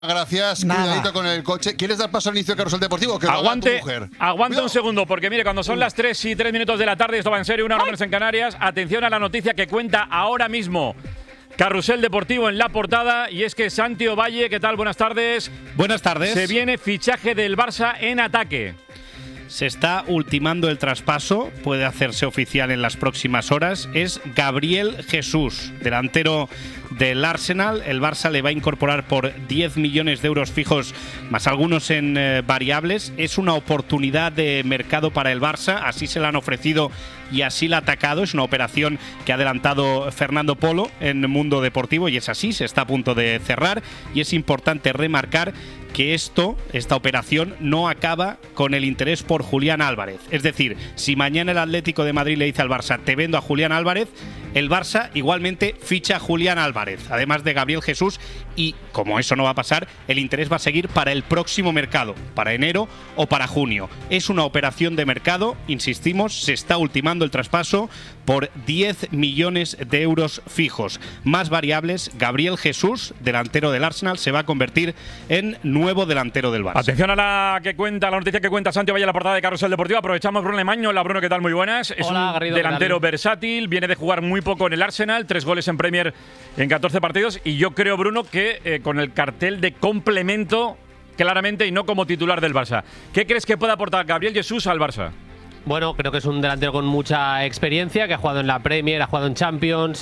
Gracias, cuidadito con el coche. ¿Quieres dar paso al inicio de Carrusel Deportivo? Que aguante un segundo, porque mire, cuando son las 3:03 de la tarde, esto va en serio, 1 hora menos en Canarias. Atención a la noticia que cuenta ahora mismo Carrusel Deportivo en la portada, y es que Santi Ovalle, ¿qué tal? Buenas tardes. Buenas tardes. Se viene fichaje del Barça en ataque. Se está ultimando el traspaso, puede hacerse oficial en las próximas horas. Es Gabriel Jesús, delantero del Arsenal. El Barça le va a incorporar por 10 millones de euros fijos, más algunos en variables. Es una oportunidad de mercado para el Barça, así se la han ofrecido y así la ha atacado. Es una operación que ha adelantado Fernando Polo en Mundo Deportivo y es así, se está a punto de cerrar. Y es importante remarcar que esta operación no acaba con el interés por Julián Álvarez. Es decir, si mañana el Atlético de Madrid le dice al Barça, te vendo a Julián Álvarez, el Barça igualmente ficha a Julián Álvarez, además de Gabriel Jesús, y como eso no va a pasar, el interés va a seguir para el próximo mercado, para enero o para junio. Es una operación de mercado, insistimos, se está ultimando el traspaso por 10 millones de euros fijos. Más variables, Gabriel Jesús, delantero del Arsenal, se va a convertir en nuevo delantero del Barça. Atención a la noticia que cuenta Santi Ovalle en la portada de Carrusel Deportivo. Aprovechamos Bruno Lemaño. Hola Bruno, ¿qué tal? Muy buenas. Es Hola, un Garrido, delantero versátil, viene de jugar muy poco en el Arsenal, 3 goles en Premier en 14 partidos, y yo creo, Bruno, que con el cartel de complemento claramente y no como titular del Barça. ¿Qué crees que puede aportar Gabriel Jesús al Barça? Bueno, creo que es un delantero con mucha experiencia, que ha jugado en la Premier, ha jugado en Champions,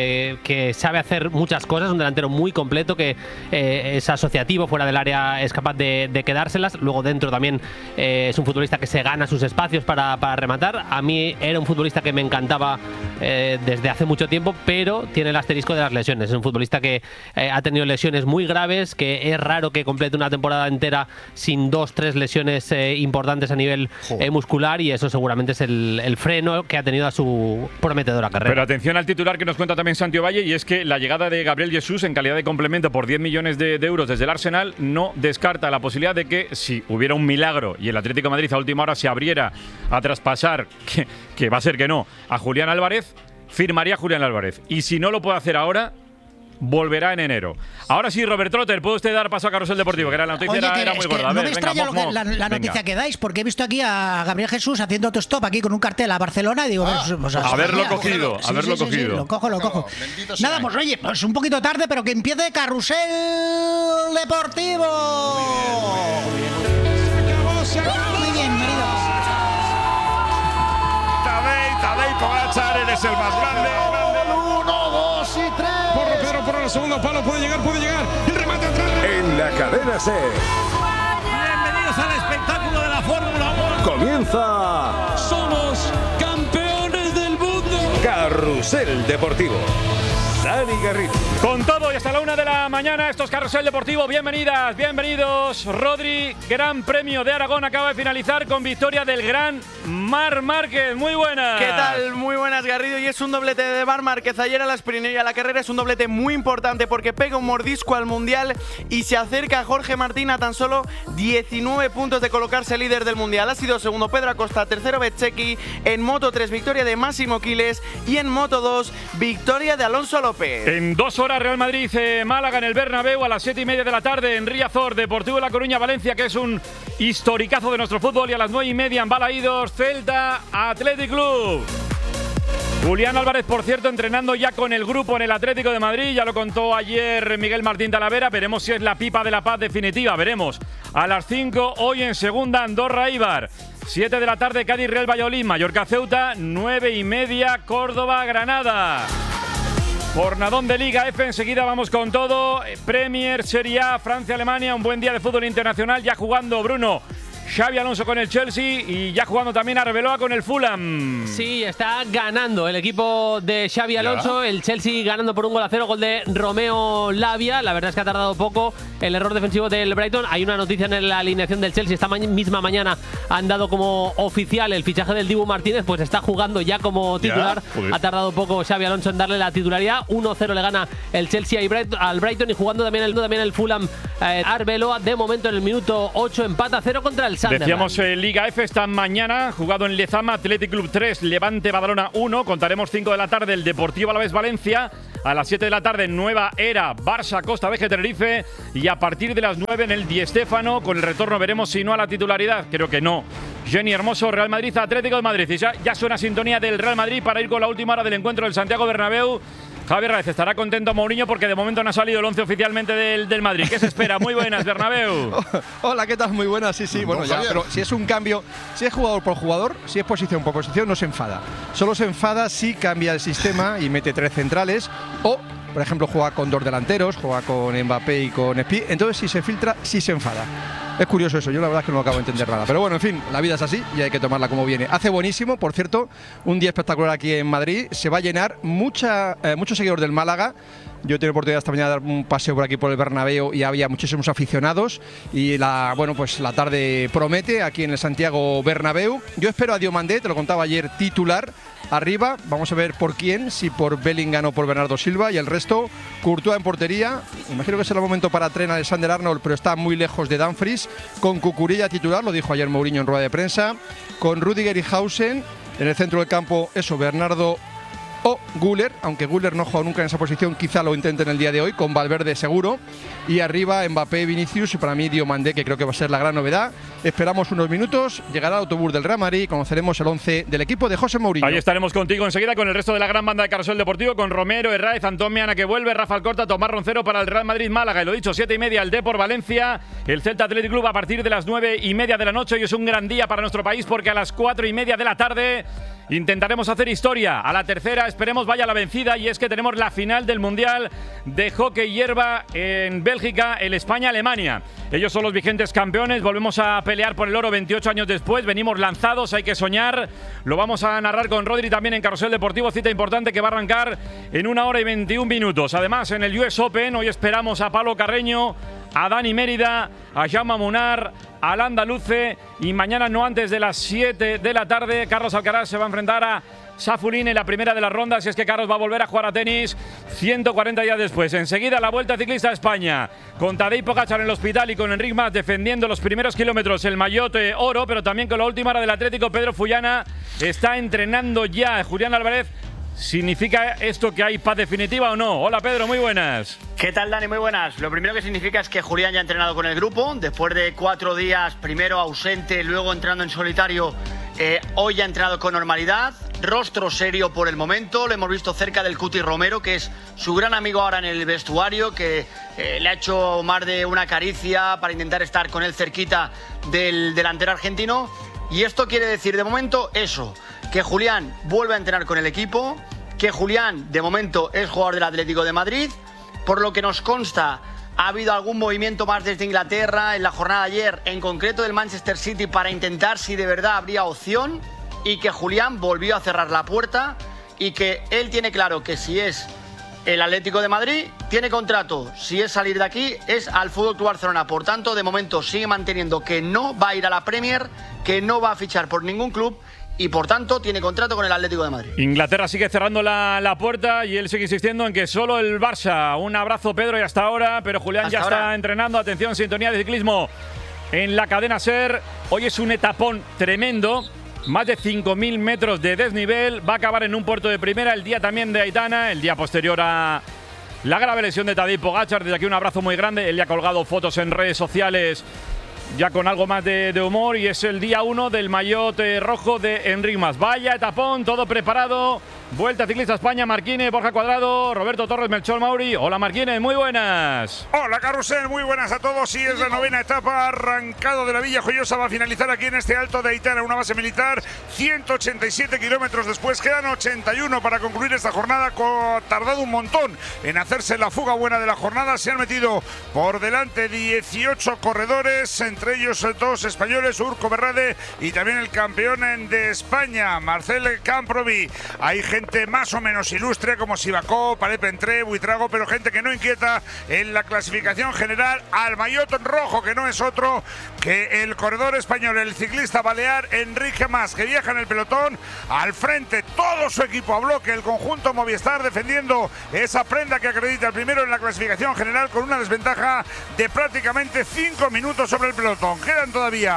que sabe hacer muchas cosas, un delantero muy completo, que es asociativo, fuera del área es capaz de quedárselas, luego dentro también es un futbolista que se gana sus espacios para rematar. A mí era un futbolista que me encantaba desde hace mucho tiempo, pero tiene el asterisco de las lesiones. Es un futbolista que ha tenido lesiones muy graves, que es raro que complete una temporada entera sin 2-3 lesiones importantes a nivel muscular, y eso seguramente es el freno que ha tenido a su prometedora carrera. Pero atención al titular que nos cuenta también Santi Ovalle, y es que la llegada de Gabriel Jesús en calidad de complemento por 10 millones de euros desde el Arsenal no descarta la posibilidad de que, si hubiera un milagro y el Atlético de Madrid a última hora se abriera a traspasar, que va a ser que no, a Julián Álvarez, firmaría a Julián Álvarez. Y si no lo puede hacer ahora, volverá en enero. Ahora sí, Robert Trotter, ¿puede usted dar paso a Carrusel Deportivo? Que la noticia era muy gorda. No me extraña la noticia que dais, porque he visto aquí a Gabriel Jesús haciendo autostop aquí con un cartel a Barcelona y digo, haberlo cogido. Lo cojo. Nada, pues oye, pues un poquito tarde, pero que empiece Carrusel Deportivo. Muy bien, maridos. Tadej Pogačar, eres el más grande. 1, 2 y 3. Por el segundo palo, puede llegar. El remate atrás. En la cadena SER. Bienvenidos al espectáculo de la Fórmula 1. Comienza. Somos campeones del mundo. Carrusel Deportivo. Dani Garrido. Con todo y hasta la 1 de la mañana, esto es Carrusel Deportivo. Bienvenidas, bienvenidos. Rodri, Gran Premio de Aragón acaba de finalizar con victoria del gran Marc Márquez. Muy buenas. ¿Qué tal? Muy buenas, Garrido. Y es un doblete de Marc Márquez ayer a la sprint y a la carrera. Es un doblete muy importante porque pega un mordisco al Mundial y se acerca a Jorge Martín a tan solo 19 puntos de colocarse líder del Mundial. Ha sido segundo Pedro Acosta, tercero Bezzecchi. En Moto 3, victoria de Máximo Quiles. Y en Moto 2, victoria de Alonso López. En 2 horas, Real Madrid, Málaga en el Bernabéu a las 7:30 de la tarde. En Riazor, Deportivo de La Coruña, Valencia, que es un historicazo de nuestro fútbol. Y a las 9:30 en Balaídos, Celta, Athletic Club. Julián Álvarez, por cierto, entrenando ya con el grupo en el Atlético de Madrid. Ya lo contó ayer Miguel Martín Talavera. Veremos si es la pipa de la paz definitiva. Veremos. A las 5, hoy en segunda, Andorra Eibar. 7 de la tarde, Cádiz Real Valladolid, Mallorca Ceuta. 9:30, Córdoba Granada. Jornadón de Liga F, enseguida vamos con todo. Premier, Serie A, Francia, Alemania, un buen día de fútbol internacional. Ya jugando, Bruno, Xabi Alonso con el Chelsea y ya jugando también Arbeloa con el Fulham. Sí, está ganando el equipo de Xabi Alonso. El Chelsea ganando por 1-0, gol de Romeo Lavia. La verdad es que ha tardado poco el error defensivo del Brighton. Hay una noticia en la alineación del Chelsea. Esta misma mañana han dado como oficial el fichaje del Dibu Martínez. Pues está jugando ya como titular. Ha tardado poco Xabi Alonso en darle la titularidad. 1-0 le gana el Chelsea al Brighton y jugando también el Fulham. Arbeloa de momento en el minuto 8 empata 0 contra el el Sunderland. Decíamos Liga F esta mañana, jugado en Lezama, Athletic Club 3, Levante Badalona 1. Contaremos 5 de la tarde el Deportivo Alavés Valencia. A las 7 de la tarde, Nueva Era, Barça, Costa Veje, Tenerife. Y a partir de las 9 en el Di Stéfano, con el retorno veremos si no a la titularidad. Creo que no. Jenny Hermoso, Real Madrid, Atlético de Madrid. Y ya suena sintonía del Real Madrid para ir con la última hora del encuentro del Santiago Bernabéu. Javier Raez, estará contento Mourinho porque de momento no ha salido el 11 oficialmente del Madrid. ¿Qué se espera? Muy buenas, Bernabéu. Hola, ¿qué tal? Muy buenas, sí. Bueno, ya, pero si es un cambio, si es jugador por jugador, si es posición por posición, no se enfada. Solo se enfada si cambia el sistema y mete 3 centrales o, por ejemplo, juega con 2 delanteros, juega con Mbappé y con Spi. Entonces, si se filtra, sí se enfada. Es curioso eso, yo la verdad es que no acabo de entender nada. Pero bueno, en fin, la vida es así y hay que tomarla como viene. Hace buenísimo, por cierto, un día espectacular aquí en Madrid. Se va a llenar muchos seguidores del Málaga. Yo he tenido oportunidad esta mañana de dar un paseo por aquí por el Bernabéu y había muchísimos aficionados y la tarde promete aquí en el Santiago Bernabéu. Yo espero a Diomandé, te lo contaba ayer, titular arriba. Vamos a ver por quién, si por Bellingham o por Bernardo Silva, y el resto Courtois en portería. Imagino que será el momento para Trent Alexander-Arnold, pero está muy lejos de Dumfries. Con Cucurella titular, lo dijo ayer Mourinho en rueda de prensa. Con Rüdiger y Hausen en el centro del campo, Bernardo o Güler, aunque Güler no ha jugado nunca en esa posición, quizá lo intenten el día de hoy, con Valverde seguro. Y arriba Mbappé, Vinicius y para mí Diomandé, que creo que va a ser la gran novedad. Esperamos unos minutos, llegará el autobús del Real Madrid y conoceremos el 11 del equipo de José Mourinho. Ahí estaremos contigo enseguida con el resto de la gran banda de Carrusel Deportivo, con Romero, Herráez, Antón Meana que vuelve, Rafa Alcorta, Tomás Roncero para el Real Madrid Málaga. Y lo dicho, 7:30 el Depor Valencia, el Celta Athletic Club a partir de las 9:30 de la noche. Y es un gran día para nuestro país porque a las 4:30 de la tarde intentaremos hacer historia. A la tercera esperemos vaya la vencida, y es que tenemos la final del Mundial de Hockey Hierba en Bélgica, el España-Alemania. Ellos son los vigentes campeones, volvemos a pelear por el oro 28 años después, venimos lanzados, hay que soñar. Lo vamos a narrar con Rodri también en Carrusel Deportivo, cita importante que va a arrancar en 1 hora y 21 minutos. Además, en el US Open hoy esperamos a Pablo Carreño, a Dani Mérida, a Jaume Munar, al andaluce, y mañana no antes de las 7 de la tarde Carlos Alcaraz se va a enfrentar a Safulín en la primera de las rondas, y es que Carlos va a volver a jugar a tenis 140 días después. Enseguida la Vuelta Ciclista a España, con Tadej Pogačar en el hospital y con Enric Mas defendiendo los primeros kilómetros, el maillot oro, pero también con la última hora del Atlético. Pedro Fullana está entrenando ya. Julián Álvarez, ¿significa esto que hay paz definitiva o no? Hola Pedro, muy buenas. ¿Qué tal, Dani? Muy buenas. Lo primero que significa es que Julián ya ha entrenado con el grupo, después de 4 días, primero ausente, luego entrenando en solitario. Hoy ya ha entrenado con normalidad, rostro serio por el momento. Lo hemos visto cerca del Cuti Romero, que es su gran amigo ahora en el vestuario, que le ha hecho más de una caricia para intentar estar con él cerquita del delantero argentino. Y esto quiere decir de momento eso, que Julián vuelve a entrenar con el equipo, que Julián de momento es jugador del Atlético de Madrid. Por lo que nos consta, ha habido algún movimiento más desde Inglaterra en la jornada de ayer, en concreto del Manchester City, para intentar si de verdad habría opción, y que Julián volvió a cerrar la puerta y que él tiene claro que si es el Atlético de Madrid, tiene contrato. Si es salir de aquí, es al FC Barcelona. Por tanto, de momento sigue manteniendo que no va a ir a la Premier, que no va a fichar por ningún club, y por tanto tiene contrato con el Atlético de Madrid. Inglaterra sigue cerrando la puerta y él sigue insistiendo en que solo el Barça. Un abrazo, Pedro, y hasta ahora. Pero Julián ya está entrenando. Atención, sintonía de ciclismo en la cadena SER. Hoy es un etapón tremendo. Más de 5.000 metros de desnivel. Va a acabar en un puerto de primera. El día también de Aitana. El día posterior a la grave lesión de Tadej Pogačar. Desde aquí un abrazo muy grande. Él ya ha colgado fotos en redes sociales ya con algo más de humor, y es el día 1 del maillot rojo de Enric Mas. Vaya etapón, todo preparado. Vuelta Ciclista España, Marquínez, Borja Cuadrado, Roberto Torres, Melchor Mauri. Hola Marquínez, muy buenas. Hola Carrusel, muy buenas a todos. Sí, es la 9ª etapa, arrancado de la Villa Joyosa, va a finalizar aquí en este Alto de Aitana, una base militar. 187 kilómetros después, quedan 81 para concluir esta jornada. Ha tardado un montón en hacerse la fuga buena de la jornada. Se han metido por delante 18 corredores, entre ellos 2 españoles, Urco Berrade y también el campeón de España, Marcel Camprovi. Hay gente más o menos ilustre como Sivakov, Palep Entré, Buitrago, pero gente que no inquieta en la clasificación general al maillot rojo, que no es otro que el corredor español, el ciclista balear Enric Mas, que viaja en el pelotón. Al frente todo su equipo a bloque, el conjunto Movistar, defendiendo esa prenda que acredita el primero en la clasificación general, con una desventaja de prácticamente 5 minutos sobre el pelotón. Quedan todavía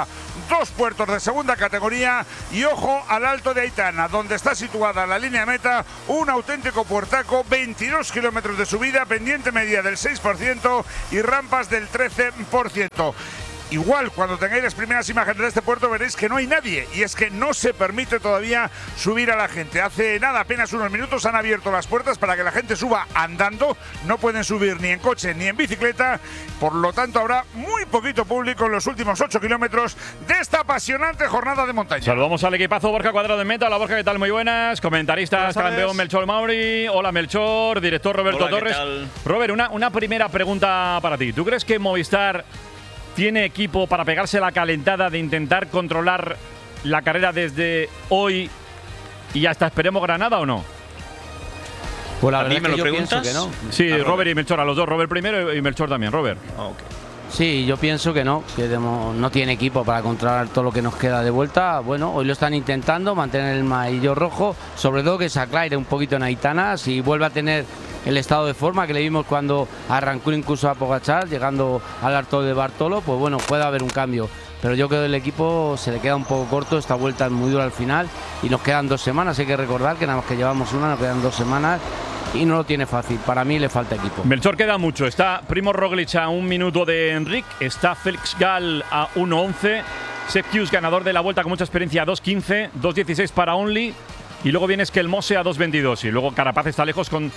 2 puertos de segunda categoría y ojo al Alto de Aitana, donde está situada la línea de meta, un auténtico puertaco, 22 kilómetros de subida, pendiente media del 6% y rampas del 13%. Igual, cuando tengáis las primeras imágenes de este puerto veréis que no hay nadie, y es que no se permite todavía subir a la gente. Hace nada, apenas unos minutos, han abierto las puertas para que la gente suba andando. No pueden subir ni en coche ni en bicicleta, por lo tanto habrá muy poquito público en los últimos 8 kilómetros de esta apasionante jornada de montaña. Saludamos al equipazo. Borja Cuadrado en meta. Hola Borja, ¿qué tal? Muy buenas. Comentaristas, campeón Melchor Mauri. Hola Melchor, director Roberto Torres. Robert, una primera pregunta para ti. ¿Tú crees que Movistar tiene equipo para pegarse la calentada de intentar controlar la carrera desde hoy y hasta esperemos Granada o no? Pues la verdad es que yo pienso que no. Sí, Robert y Melchor, a los dos. Robert primero y Melchor también. Robert. Sí, yo pienso que no tiene equipo para controlar todo lo que nos queda de vuelta. Bueno, hoy lo están intentando, mantener el maillot rojo, sobre todo que se aclare un poquito en Aitana, si vuelve a tener el estado de forma que le vimos cuando arrancó incluso a Pogačar, llegando al Alto de Bartolo, pues bueno, puede haber un cambio. Pero yo creo que el equipo se le queda un poco corto, esta vuelta es muy dura al final y nos quedan 2 semanas, hay que recordar que nada más que llevamos una, nos quedan 2 semanas y no lo tiene fácil, para mí le falta equipo. Melchor, queda mucho, está Primož Roglič a 1 minuto de Enric, está Félix Gall a 1:11, Sepp Kuss, ganador de la Vuelta con mucha experiencia, a 2:15, 2:16 para Only. Y luego viene Skelmose a 2:22 y luego Carapaz está lejos con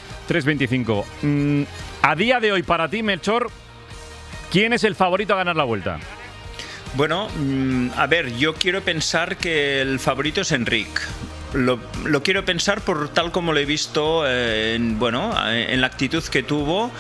3:25. A día de hoy, para ti, Melchor, ¿quién es el favorito a ganar la Vuelta? Bueno, a ver, yo quiero pensar que el favorito es Enric. Lo quiero pensar por tal como lo he visto en la actitud que tuvo.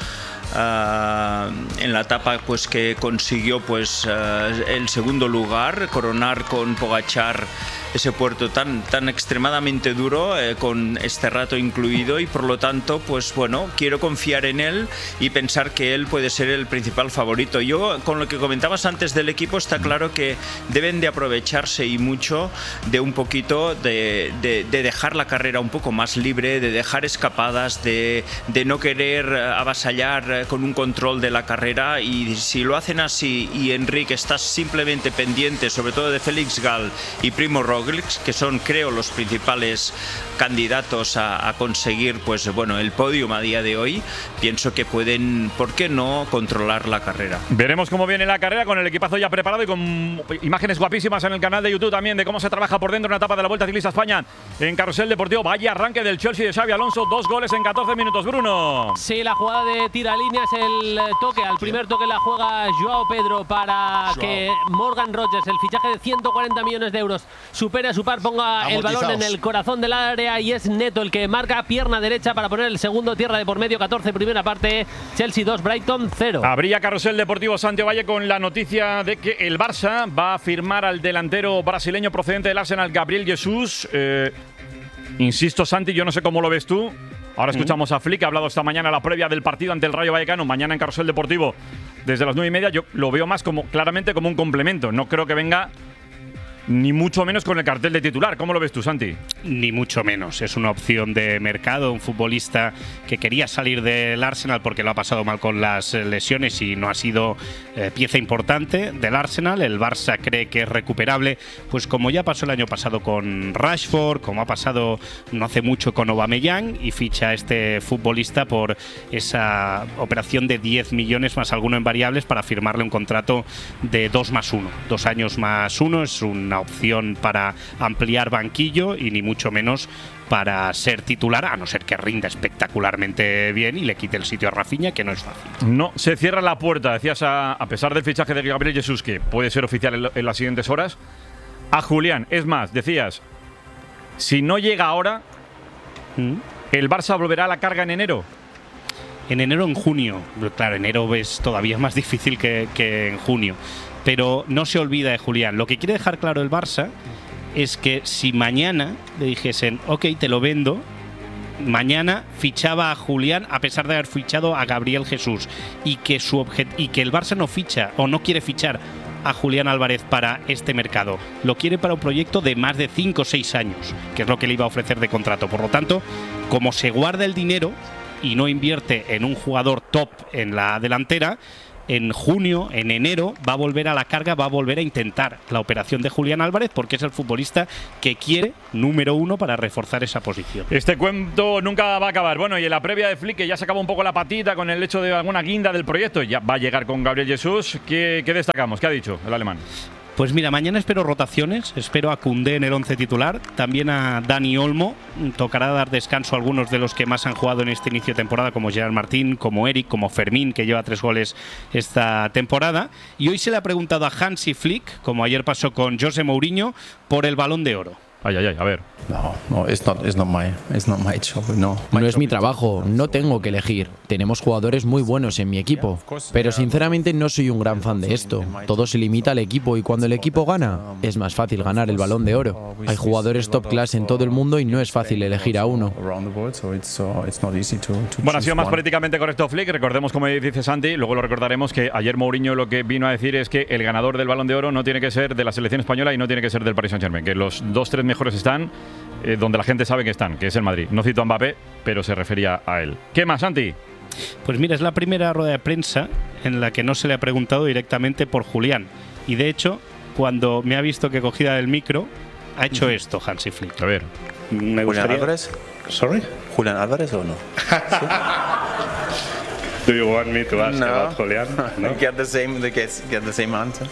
En la etapa pues que consiguió pues el segundo lugar, coronar con Pogačar ese puerto tan extremadamente duro, con este rato incluido, y por lo tanto pues bueno, quiero confiar en él y pensar que él puede ser el principal favorito. Yo, con lo que comentabas antes del equipo, está claro que deben de aprovecharse y mucho de un poquito de dejar la carrera un poco más libre, de dejar escapadas, de no querer avasallar con un control de la carrera, y si lo hacen así y Enric está simplemente pendiente sobre todo de Félix Gall y Primož Roglič, que son, creo, los principales candidatos a conseguir pues bueno, el podium a día de hoy, pienso que pueden, ¿por qué no?, controlar la carrera. Veremos cómo viene la carrera con el equipazo ya preparado y con imágenes guapísimas en el canal de YouTube también de cómo se trabaja por dentro una etapa de la Vuelta Ciclista España en Carrusel Deportivo. Vaya arranque del Chelsea de Xabi Alonso, 2 goles en 14 minutos, Bruno. Sí, la jugada de tiralíneas, el toque, al primer toque la juega Joao Pedro para que Morgan Rogers, el fichaje de 140 millones de euros, supere a su par, ponga el balón en el corazón del área, y es Neto el que marca, pierna derecha para poner el segundo, tierra de por medio. 14 primera parte, Chelsea 2, Brighton 0. Abría Carrusel Deportivo Santiago Valle con la noticia de que el Barça va a firmar al delantero brasileño procedente del Arsenal, Gabriel Jesús. Insisto, Santi, yo no sé cómo lo ves tú. Ahora escuchamos a Flick, que ha hablado esta mañana la previa del partido ante el Rayo Vallecano, mañana en Carrusel Deportivo desde las 9:30. Yo lo veo más claramente como un complemento. No creo que venga ni mucho menos con el cartel de titular. ¿Cómo lo ves tú, Santi? Ni mucho menos. Es una opción de mercado, un futbolista que quería salir del Arsenal porque lo ha pasado mal con las lesiones y no ha sido pieza importante del Arsenal. El Barça cree que es recuperable, pues como ya pasó el año pasado con Rashford, como ha pasado no hace mucho con Aubameyang, y ficha a este futbolista por esa operación de 10 millones más alguno en variables para firmarle un contrato de 2+1, 2 años más 1. Es una opción para ampliar banquillo y ni mucho menos para ser titular, a no ser que rinda espectacularmente bien y le quite el sitio a Rafinha, que no es fácil. No se cierra la puerta, decías, a pesar del fichaje de Gabriel Jesús, que puede ser oficial en las siguientes horas, a Julián. Es más, decías, si no llega ahora, ¿el Barça volverá a la carga en enero? En enero o en junio. Claro, enero es todavía más difícil que en junio. Pero no se olvida de Julián. Lo que quiere dejar claro el Barça es que si mañana le dijesen, ok, te lo vendo, mañana fichaba a Julián a pesar de haber fichado a Gabriel Jesús, y que el Barça no ficha o no quiere fichar a Julián Álvarez para este mercado, lo quiere para un proyecto de más de 5 o 6 años, que es lo que le iba a ofrecer de contrato. Por lo tanto, como se guarda el dinero y no invierte en un jugador top en la delantera, en junio, en enero, va a volver a la carga, va a volver a intentar la operación de Julián Álvarez porque es el futbolista que quiere, número 1, para reforzar esa posición. Este cuento nunca va a acabar. Bueno, y en la previa de Flick, que ya se acaba un poco la patita con el hecho de alguna guinda del proyecto, ya va a llegar con Gabriel Jesús. ¿Qué destacamos? ¿Qué ha dicho el alemán? Pues mira, mañana espero rotaciones, espero a Koundé en el 11 titular, también a Dani Olmo, tocará dar descanso a algunos de los que más han jugado en este inicio de temporada, como Gerard Martín, como Eric, como Fermín, que lleva 3 goles esta temporada, y hoy se le ha preguntado a Hansi Flick, como ayer pasó con José Mourinho, por el Balón de Oro. Ay, a ver. No, it's not my job. No es mi trabajo, no tengo que elegir. Tenemos jugadores muy buenos en mi equipo, pero sinceramente no soy un gran fan de esto. Todo se limita al equipo y cuando el equipo gana, es más fácil ganar el Balón de Oro. Hay jugadores top class en todo el mundo y no es fácil elegir a uno. Bueno, ha sido más políticamente correcto Flick. Recordemos, como dice Santi, luego lo recordaremos, que ayer Mourinho lo que vino a decir es que el ganador del Balón de Oro no tiene que ser de la selección española y no tiene que ser del Paris Saint-Germain, que los 2-3 mejores están donde la gente sabe que están, que es el Madrid. No cito a Mbappé, pero se refería a él. ¿Qué más, Santi? Pues mira, es la primera rueda de prensa en la que no se le ha preguntado directamente por Julián. Y de hecho, cuando me ha visto que cogía el micro, ha hecho esto Hansi Flick. A ver. Me gustaría... ¿Julián Álvarez? ¿Sorry? ¿Julián Álvarez o no? Do you want me to ask about Julián? No. Get the same answer.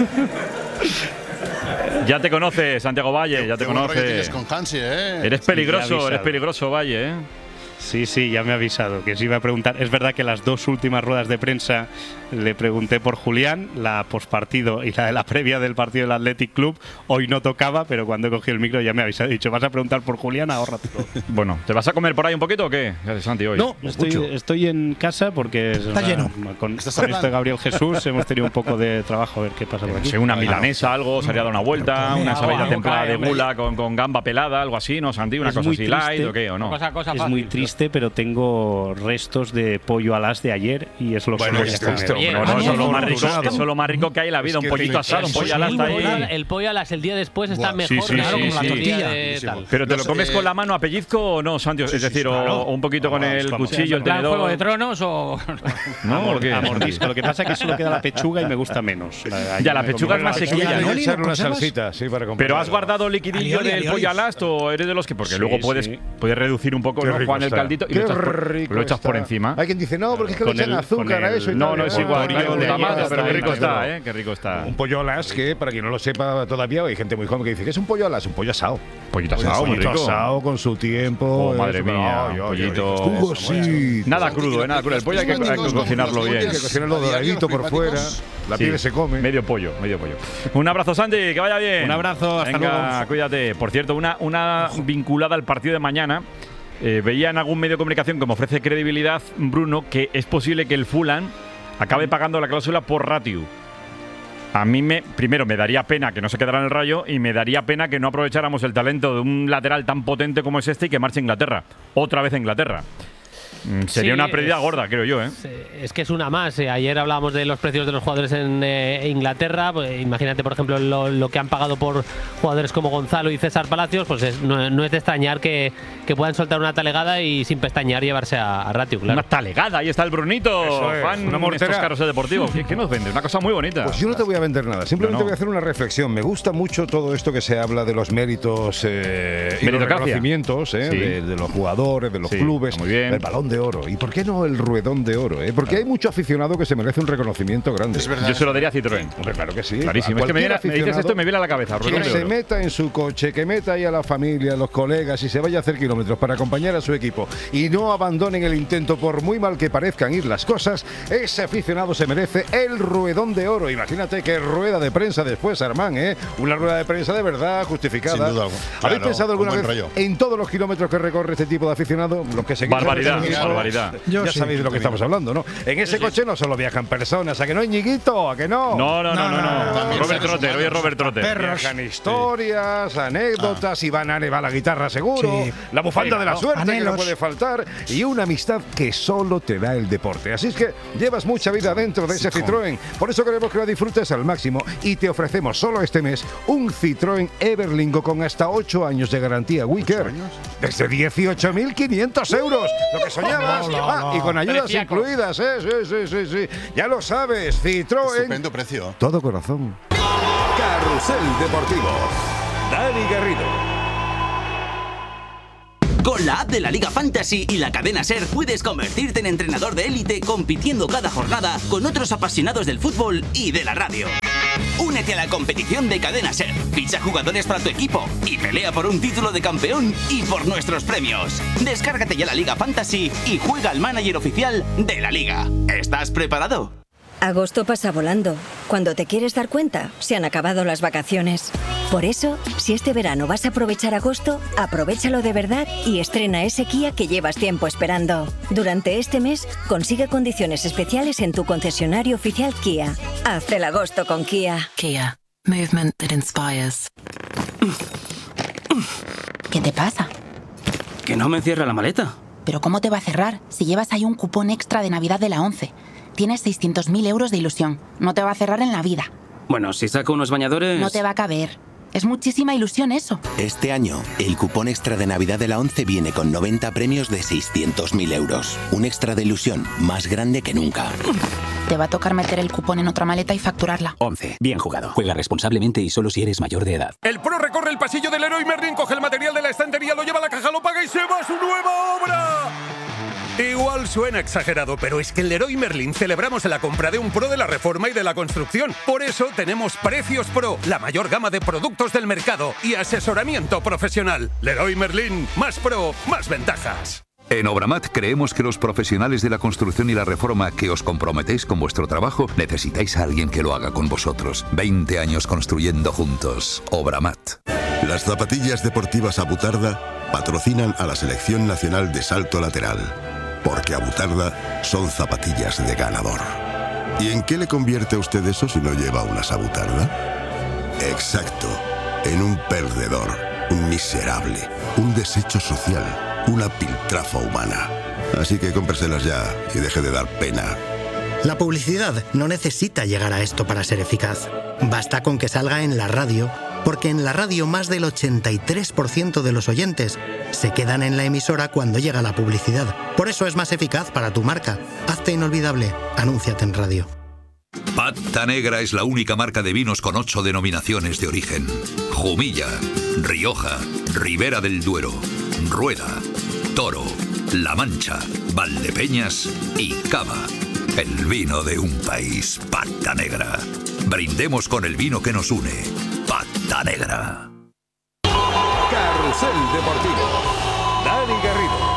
Ya te conoce, Santiago Valle, ya te conoce. Tienes con Hansi, Eres peligroso, Valle, Sí, ya me ha avisado que se iba a preguntar. Es verdad que las 2 últimas ruedas de prensa le pregunté por Julián, la postpartido y la de la previa del partido del Athletic Club. Hoy no tocaba, pero cuando he cogido el micro ya me ha avisado. He dicho, ¿vas a preguntar por Julián? Ahórratelo. Bueno, ¿te vas a comer por ahí un poquito o qué? ¿Qué haces, Santi, hoy? No, estoy en casa porque está lleno. Con esto de Gabriel Jesús hemos tenido un poco de trabajo a ver qué pasa por aquí. Una milanesa, algo, se habría dado una vuelta, una ensalada templada de gula con gamba pelada, algo así, ¿no, Santi? Una cosa así light o qué, o no. Es muy triste, pero tengo restos de pollo alas de ayer y es lo que voy a comer. Eso es lo más rico que hay en la vida, un pollito asado, un pollo alas ahí. El pollo alas el día después está mejor, claro, como la tortilla de tal. ¿Pero te lo comes con la mano a pellizco o no, Santi? Es decir, o un poquito con el cuchillo, el tenedor. ¿Juego de Tronos o...? No, a mordisco. Lo que pasa es que solo queda la pechuga y me gusta menos. Ya, la pechuga es más sequilla, ¿no? Echar una salsita, sí, para ¿Pero has guardado liquidillo del pollo al asto o eres de los que...? Porque luego puedes reducir un poco, ¿no, Juan, el caldito? Y lo echas por encima. Hay quien dice, no, porque es que le echan azúcar a eso y no, tal. No, es igual, pero qué rico está, qué rico está. Un pollo alas que, para quien no lo sepa todavía, hay gente muy joven que dice que es un pollo alas, un pollo asado. Pollito asado, muy rico. Asado con su tiempo. Oh, madre mía, pollito. Nada crudo, nada crudo. El pollo hay que cocinarlo bien. Hay que cocinarlo doradito por fuera. La piel se come. Medio pollo. Un abrazo, Santi, que vaya bien. Un abrazo, hasta luego. Cuídate. Por cierto, una vinculada al partido de mañana. Veía en algún medio de comunicación, como ofrece credibilidad Bruno, que es posible que el Fulham acabe pagando la cláusula por Ratiu. A mí primero me daría pena que no se quedara en el Rayo y me daría pena que no aprovecháramos el talento de un lateral tan potente como es este y que marche a Inglaterra. Otra vez a Inglaterra. Sería una pérdida gorda, creo yo. Es que es una más. Ayer hablábamos de los precios de los jugadores en Inglaterra. Pues, imagínate, por ejemplo, lo que han pagado por jugadores como Gonzalo y César Palacios. Pues no es de extrañar que puedan soltar una talegada y sin pestañear llevarse a Ratiu, claro. Una talegada, ahí está el Brunito. Juan, una mortera. Estos carros deportivos. ¿Qué nos vende? Una cosa muy bonita. Pues yo no te voy a vender nada. Simplemente voy a hacer una reflexión. Me gusta mucho todo esto que se habla de los méritos y los reconocimientos de los jugadores, de los clubes. Muy bien. El Balón de Oro. ¿Y por qué no el Ruedón de Oro? Porque hay mucho aficionado que se merece un reconocimiento grande. Es verdad. Yo se lo daría a Citroën. Hombre, claro que sí. Clarísimo. Es que me dices esto y me viene a la cabeza. Que se meta en su coche, que meta ahí a la familia, a los colegas y se vaya a hacer kilómetros para acompañar a su equipo y no abandonen el intento por muy mal que parezcan ir las cosas. Ese aficionado se merece el Ruedón de Oro. Imagínate qué rueda de prensa después, Armán, una rueda de prensa de verdad justificada. Sin duda. ¿Habéis pensado alguna vez en todos los kilómetros que recorre este tipo de aficionado? Los que seguís barbaridad. Ya sabéis de lo que estamos hablando, ¿no? En ese coche no solo viajan personas, ¿a que no hay Ñiguito? ¿A que no? No. Robert Trotter, oye Robert Trotter. Viajan historias, anécdotas, Iván Ale va a la guitarra seguro, la bufanda de la suerte que no puede faltar y una amistad que solo te da el deporte. Así es que llevas mucha vida dentro de ese Citroën. Por eso queremos que lo disfrutes al máximo y te ofrecemos solo este mes un Citroën Everlingo con hasta 8 años de garantía Wicker. Desde 18.500 euros. Lo que soñamos. soñabas. Y con ayudas Preciaco. incluidas, sí. Ya lo sabes, Citroën. Estupendo precio. Todo corazón. Carrusel Deportivo. Dani Garrido. Con la app de la Liga Fantasy y la cadena SER puedes convertirte en entrenador de élite compitiendo cada jornada con otros apasionados del fútbol y de la radio. Únete a la competición de cadena SER, ficha jugadores para tu equipo y pelea por un título de campeón y por nuestros premios. Descárgate ya la Liga Fantasy y juega al manager oficial de la Liga. ¿Estás preparado? Agosto pasa volando. Cuando te quieres dar cuenta, se han acabado las vacaciones. Por eso, si este verano vas a aprovechar agosto, aprovéchalo de verdad y estrena ese Kia que llevas tiempo esperando. Durante este mes, consigue condiciones especiales en tu concesionario oficial Kia. Haz el agosto con Kia. Kia. Movement that inspires. ¿Qué te pasa? Que no me cierra la maleta. ¿Pero cómo te va a cerrar si llevas ahí un cupón extra de Navidad de la 11? Tienes 600.000 euros de ilusión. No te va a cerrar en la vida. Bueno, si saco unos bañadores... No te va a caber. Es muchísima ilusión eso. Este año, el cupón extra de Navidad de la 11 viene con 90 premios de 600.000 euros. Un extra de ilusión más grande que nunca. Te va a tocar meter el cupón en otra maleta y facturarla. 11. Bien jugado. Juega responsablemente y solo si eres mayor de edad. El pro recorre el pasillo del Leroy Merlin, coge el material de la estantería, lo lleva a la caja, lo paga y se va a su nueva obra. Igual suena exagerado, pero es que en Leroy Merlin celebramos la compra de un pro de la reforma y de la construcción. Por eso tenemos Precios Pro, la mayor gama de productos del mercado y asesoramiento profesional. Leroy Merlin, más pro, más ventajas. En Obramat creemos que los profesionales de la construcción y la reforma que os comprometéis con vuestro trabajo necesitáis a alguien que lo haga con vosotros. 20 años construyendo juntos. Obramat. Las zapatillas deportivas Abutarda patrocinan a la Selección Nacional de Salto Lateral. Porque Abutarda son zapatillas de ganador. ¿Y en qué le convierte a usted eso si no lleva unas Abutarda? Exacto, en un perdedor, un miserable, un desecho social, una piltrafa humana. Así que cómpreselas ya y deje de dar pena. La publicidad no necesita llegar a esto para ser eficaz. Basta con que salga en la radio, porque en la radio más del 83% de los oyentes se quedan en la emisora cuando llega la publicidad. Por eso es más eficaz para tu marca. Hazte inolvidable. Anúnciate en radio. Pata Negra es la única marca de vinos con 8 denominaciones de origen. Jumilla, Rioja, Ribera del Duero, Rueda, Toro, La Mancha, Valdepeñas y Cava. El vino de un país. Pata Negra. Brindemos con el vino que nos une. Pata Negra. Carrusel Deportivo. Dani Garrido.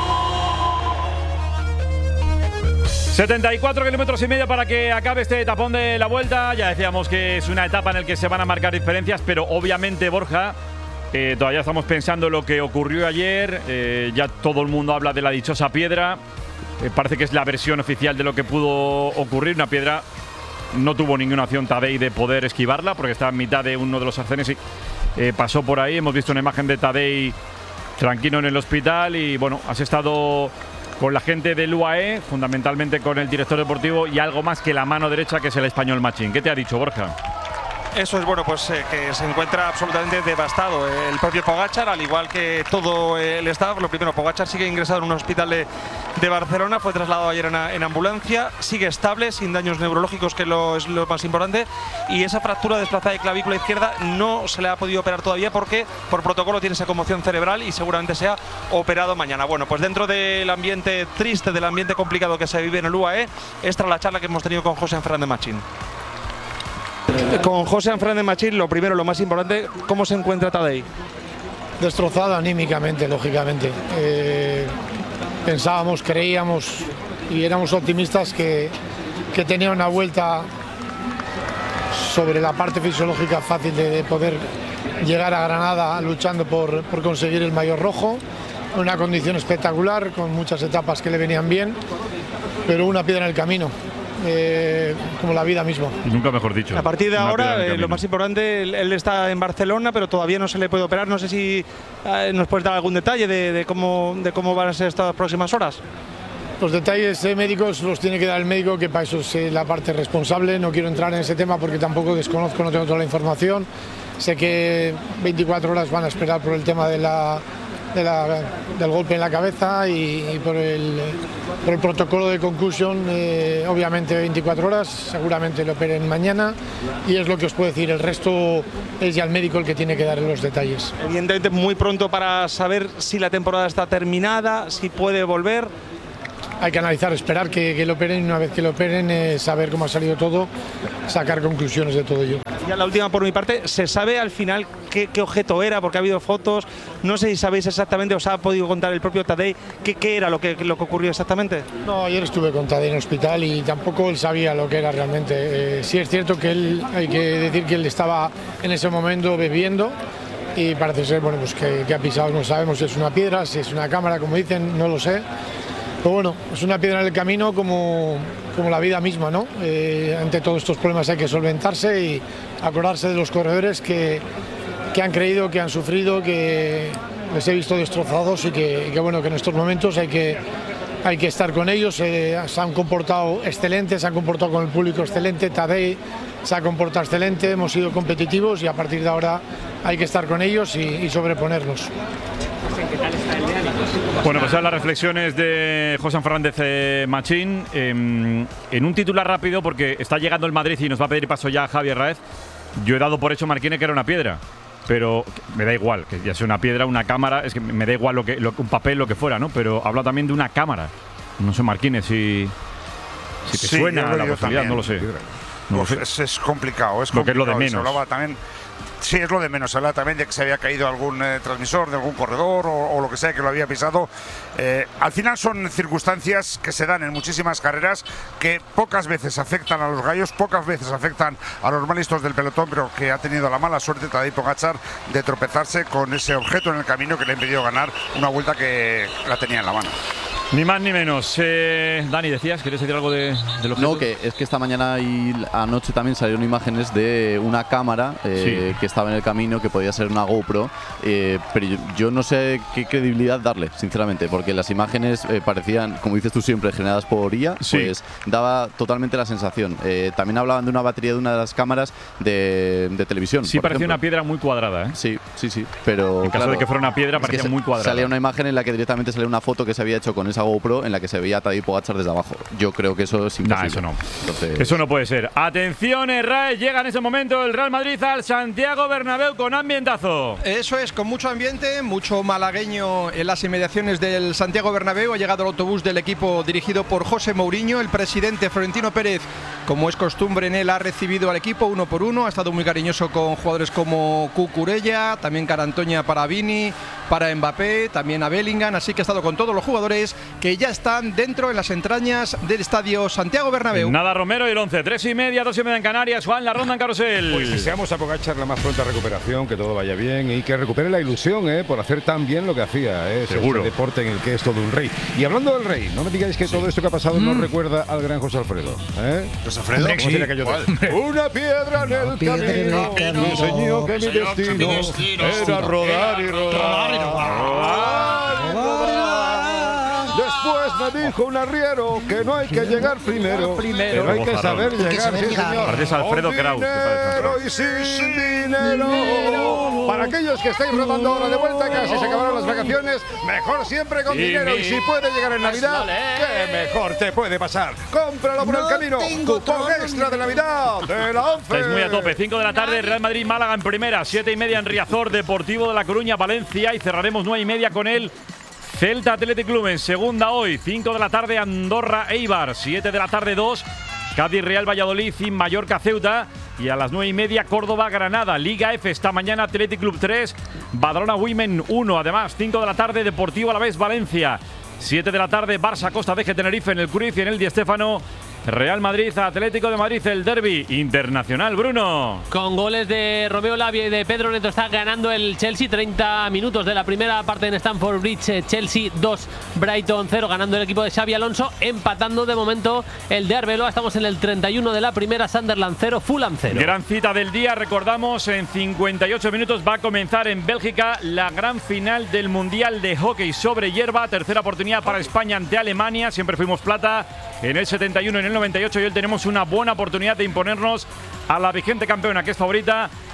74 kilómetros y medio para que acabe este etapón de la Vuelta. Ya decíamos que es una etapa en la que se van a marcar diferencias, pero obviamente, Borja, todavía estamos pensando en lo que ocurrió ayer. Ya todo el mundo habla de la dichosa piedra. Parece que es la versión oficial de lo que pudo ocurrir. Una piedra, no tuvo ninguna opción Tadej de poder esquivarla porque estaba en mitad de uno de los arcenes y pasó por ahí. Hemos visto una imagen de Tadej tranquilo en el hospital y bueno, has estado con la gente del UAE, fundamentalmente con el director deportivo y algo más que la mano derecha, que es el español Machín. ¿Qué te ha dicho, Borja? Eso es bueno, pues que se encuentra absolutamente devastado. El propio Pogačar, al igual que todo el staff. Lo primero, Pogačar sigue ingresado en un hospital de Barcelona, fue trasladado ayer en ambulancia, sigue estable, sin daños neurológicos, que es lo más importante. Y esa fractura desplazada de clavícula izquierda no se le ha podido operar todavía porque por protocolo tiene esa conmoción cerebral y seguramente sea operado mañana. Bueno, pues dentro del ambiente triste, del ambiente complicado que se vive en el UAE, esta es la charla que hemos tenido con José Fernández Machín. Con José Fernández Machín, lo primero, lo más importante, ¿cómo se encuentra Tadej? Destrozado anímicamente, lógicamente. Pensábamos, creíamos y éramos optimistas que tenía una vuelta sobre la parte fisiológica fácil de poder llegar a Granada luchando por conseguir el maillot rojo. Una condición espectacular, con muchas etapas que le venían bien, pero una piedra en el camino. Como la vida misma. Nunca mejor dicho. A partir de ahora, lo más importante, él está en Barcelona, pero todavía no se le puede operar. No sé si nos puedes dar algún detalle de cómo van a ser estas próximas horas. Los detalles médicos los tiene que dar el médico, que para eso es la parte responsable. No quiero entrar en ese tema porque tampoco desconozco, no tengo toda la información. Sé que 24 horas van a esperar por el tema de del golpe en la cabeza y por el protocolo de concussion, obviamente 24 horas, seguramente lo operen mañana y es lo que os puedo decir. El resto es ya el médico el que tiene que dar los detalles. Evidentemente muy pronto para saber si la temporada está terminada, si puede volver. Hay que analizar, esperar que lo operen y una vez que lo operen saber cómo ha salido todo, sacar conclusiones de todo ello. Ya la última por mi parte, ¿se sabe al final qué objeto era? Porque ha habido fotos, no sé si sabéis exactamente, os ha podido contar el propio Tadej qué era lo que ocurrió exactamente. No, ayer estuve con Tadej en el hospital y tampoco él sabía lo que era realmente. Sí es cierto que hay que decir que él estaba en ese momento bebiendo y parece ser bueno, pues que ha pisado, no sabemos si es una piedra, si es una cámara, como dicen, no lo sé. Pero bueno, es una piedra en el camino como la vida misma, ¿no? Ante todos estos problemas hay que solventarse y acordarse de los corredores que han creído, que han sufrido, que les he visto destrozados y que bueno, que en estos momentos hay que estar con ellos. Se han comportado excelentes, se han comportado con el público excelente, Tadej se ha comportado excelente, hemos sido competitivos y a partir de ahora hay que estar con ellos y sobreponernos. Bueno, pues las reflexiones de José Fernández Machín. En un titular rápido, porque está llegando el Madrid y nos va a pedir paso ya a Javier Raez. Yo he dado por hecho, Marquine, que era una piedra, pero me da igual, que ya sea una piedra, una cámara, es que me da igual un papel, lo que fuera, ¿no? Pero habla también de una cámara. No sé, Marquine, si te suena la posibilidad, no lo sé. No sé. Es complicado, lo que es lo de menos. Se hablaba también. Sí, es lo de menos. Se hablaba también de que se había caído algún transmisor de algún corredor o lo que sea que lo había pisado. Al final son circunstancias que se dan en muchísimas carreras que pocas veces afectan a los gallos, pocas veces afectan a los más listos del pelotón, pero que ha tenido la mala suerte Tadej Pogačar de tropezarse con ese objeto en el camino que le ha impedido ganar una vuelta que la tenía en la mano. Ni más ni menos. Dani, decías, ¿quieres decir algo de lo que? No, que es que esta mañana y anoche también salieron imágenes de una cámara que estaba en el camino, que podía ser una GoPro, pero yo no sé qué credibilidad darle, sinceramente, porque las imágenes parecían, como dices tú siempre, generadas por IA, pues daba totalmente la sensación. También hablaban de una batería de una de las cámaras de televisión. Sí, parecía una piedra muy cuadrada, ¿eh? Sí, pero en caso de que fuera una piedra, parecía muy cuadrada. Salía una imagen en la que directamente salía una foto que se había hecho con esa GoPro en la que se veía a Tadej Pogačar desde abajo. Yo creo que eso es imposible. Eso no. Entonces, eso no puede ser. Atención, Raez, llega en ese momento el Real Madrid al Santiago Bernabéu con ambientazo. Eso es, con mucho ambiente, mucho malagueño en las inmediaciones del Santiago Bernabéu. Ha llegado el autobús del equipo dirigido por José Mourinho. El presidente Florentino Pérez, como es costumbre en él, ha recibido al equipo uno por uno. Ha estado muy cariñoso con jugadores como Cucurella, también Carantoña para Vini, para Mbappé, también a Bellingham. Así que ha estado con todos los jugadores que ya están dentro en las entrañas del estadio Santiago Bernabéu. Nada, Romero y el 11, 3:30, 2:30 en Canarias. Juan, la ronda en Carrusel. Pues deseamos a Pogačar la más pronta recuperación, que todo vaya bien y que recupere la ilusión por hacer tan bien lo que hacía. Seguro. Ese deporte en el que es todo un rey. Y hablando del rey, no me digáis que todo esto que ha pasado nos recuerda al gran José Alfredo. ¿José Alfredo? Una piedra en el camino me enseñó que mi destino era rodar y rodar. Después me dijo un arriero que no hay que llegar primero, pero hay que saber llegar, sí señor. Pareces Alfredo Kraus. Dinero y sin dinero. Para aquellos que estáis rodando ahora de vuelta, casi se acabaron las vacaciones, mejor siempre con dinero. Y si puede llegar en Navidad, ¿qué mejor te puede pasar? Cómpralo por el camino. Cupón extra de Navidad de la 11. Estáis muy a tope. 5 de la tarde, Real Madrid, Málaga en primera. 7:30 en Riazor, Deportivo de La Coruña, Valencia. Y cerraremos 9:30 con el Celta Athletic Club en segunda hoy. 5 de la tarde, Andorra Eibar. 7 de la tarde, 2. Cádiz Real Valladolid y Mallorca Ceuta. Y a las 9:30, Córdoba Granada. Liga F esta mañana, Athletic Club 3. Badalona Women 1. Además, 5 de la tarde, Deportivo Alavés Valencia. 7 de la tarde, Barça Costa Veje Tenerife en el Cruyff y en el Di Stéfano. Real Madrid, Atlético de Madrid, el derbi internacional, Bruno. Con goles de Romeo Lavia y de Pedro Neto está ganando el Chelsea. 30 minutos de la primera parte en Stamford Bridge. Chelsea 2, Brighton 0, ganando el equipo de Xabi Alonso. Empatando de momento el de Arbeloa. Estamos en el 31 de la primera. Sunderland 0, Fulham 0. Gran cita del día, recordamos, en 58 minutos va a comenzar en Bélgica la gran final del Mundial de Hockey sobre hierba. Tercera oportunidad para España ante Alemania. Siempre fuimos plata en el 71, en el 98 y hoy tenemos una buena oportunidad de imponernos a la vigente campeona, que es favorita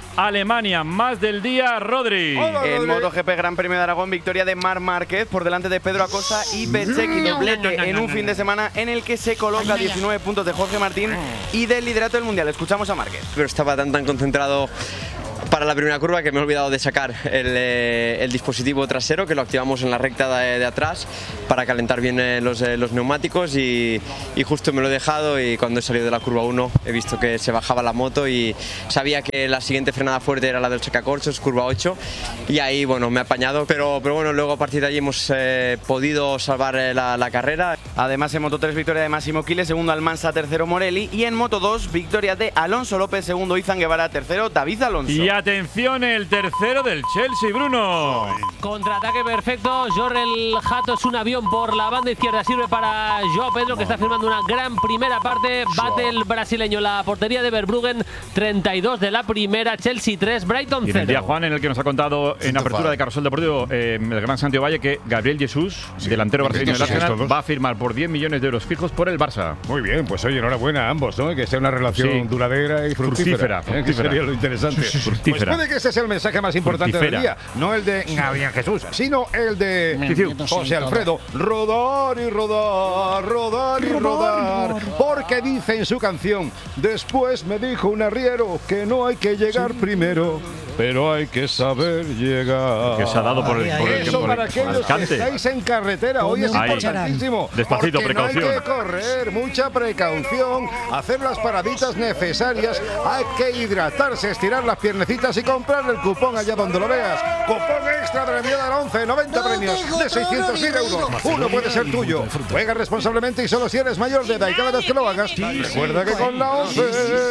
Alemania. Más del día, Rodri. En MotoGP Gran Premio de Aragón, victoria de Marc Márquez por delante de Pedro Acosta y Bezzecchi, doblete en un fin de semana en el que se coloca 19 puntos de Jorge Martín y del liderato del Mundial. Escuchamos a Márquez. Pero estaba tan concentrado para la primera curva que me he olvidado de sacar el dispositivo trasero, que lo activamos en la recta de atrás para calentar bien los neumáticos, y justo me lo he dejado, y cuando he salido de la curva 1 he visto que se bajaba la moto y sabía que la siguiente frenada fuerte era la del sacacorchos, curva 8, y ahí bueno, me he apañado, pero bueno, luego a partir de allí hemos podido salvar la carrera. Además en Moto 3 victoria de Massimo Chile, segundo Almansa, tercero Morelli, y en Moto 2 victoria de Alonso López, segundo Izan Guevara, tercero David Alonso. Y atención, el tercero del Chelsea, Bruno. Contraataque perfecto. Jorrel Hato es un avión por la banda izquierda. Sirve para Joao Pedro, que está firmando una gran primera parte. Bate el brasileño la portería de Verbruggen. 32 de la primera. Chelsea 3, Brighton 0. Y en el día, Juan, en el que nos ha contado en apertura de Carrusel Deportivo el gran Santiago Valle que Gabriel Jesús, delantero brasileño del Arsenal, va a firmar por 10 millones de euros fijos por el Barça. Muy bien, pues oye, enhorabuena a ambos, ¿no? Que sea una relación duradera y fructífera. Que sería lo interesante. Pues puede que este sea el mensaje más importante del día. No el de Gabriel Jesús, sino el de José Alfredo. Rodar y rodar, rodar y rodar. Porque dice en su canción: después me dijo un arriero que no hay que llegar primero, pero hay que saber llegar. Que se ha dado por el eso para aquellos que estáis en carretera. Hoy es importantísimo. Despacito, precaución. No hay que correr, mucha precaución, hacer las paraditas necesarias, hay que hidratarse, estirar las piernecitas y comprar el cupón allá donde lo veas. Cupón extra de la Navidad de la 11, 90 premios de 600.000 euros. Uno puede ser tuyo. Juega responsablemente y solo si eres mayor de edad, y cada vez que lo hagas, recuerda que con la 11,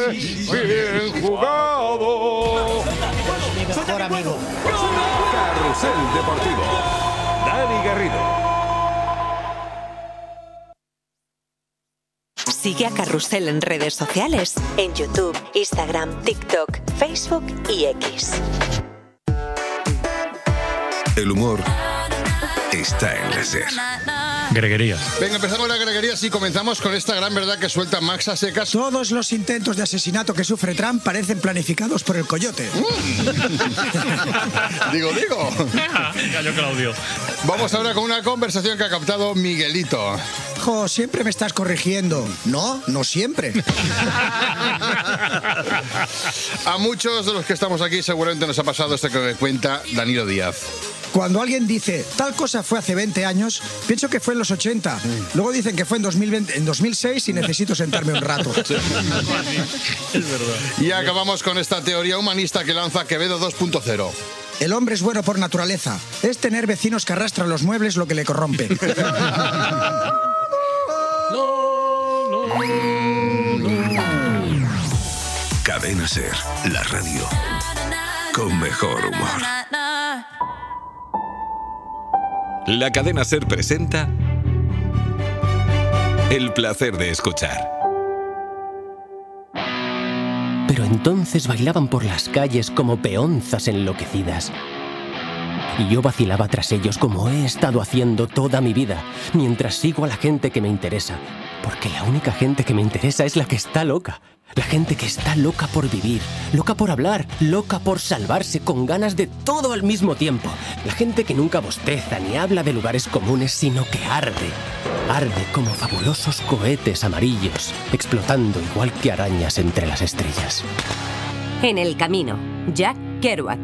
bien jugado. Mejor amigo. Carrusel Deportivo. Dani Garrido. Sigue a Carrusel en redes sociales, en YouTube, Instagram, TikTok, Facebook y X. El humor está en la SER. Greguerías. Venga, empezamos las greguerías y comenzamos con esta gran verdad que suelta Max a secas. Todos los intentos de asesinato que sufre Trump parecen planificados por el coyote. Digo. Cayó Claudio. Vamos ahora con una conversación que ha captado Miguelito. Jo, siempre me estás corrigiendo. No siempre. A muchos de los que estamos aquí seguramente nos ha pasado esto que me cuenta Danilo Díaz. Cuando alguien dice, tal cosa fue hace 20 años, pienso que fue en los 80. Luego dicen que fue en 2006 y necesito sentarme un rato. Es verdad. Y acabamos con esta teoría humanista que lanza Quevedo 2.0. El hombre es bueno por naturaleza. Es tener vecinos que arrastran los muebles lo que le corrompe. Cadena SER, la radio con mejor humor. La cadena SER presenta El placer de escuchar. Pero entonces bailaban por las calles como peonzas enloquecidas. Y yo vacilaba tras ellos como he estado haciendo toda mi vida, mientras sigo a la gente que me interesa. Porque la única gente que me interesa es la que está loca. La gente que está loca por vivir, loca por hablar, loca por salvarse, con ganas de todo al mismo tiempo. La gente que nunca bosteza ni habla de lugares comunes, sino que arde. Arde como fabulosos cohetes amarillos, explotando igual que arañas entre las estrellas. En el camino, Jack Kerouac,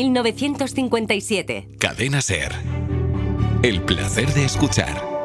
1957. Cadena SER. El placer de escuchar.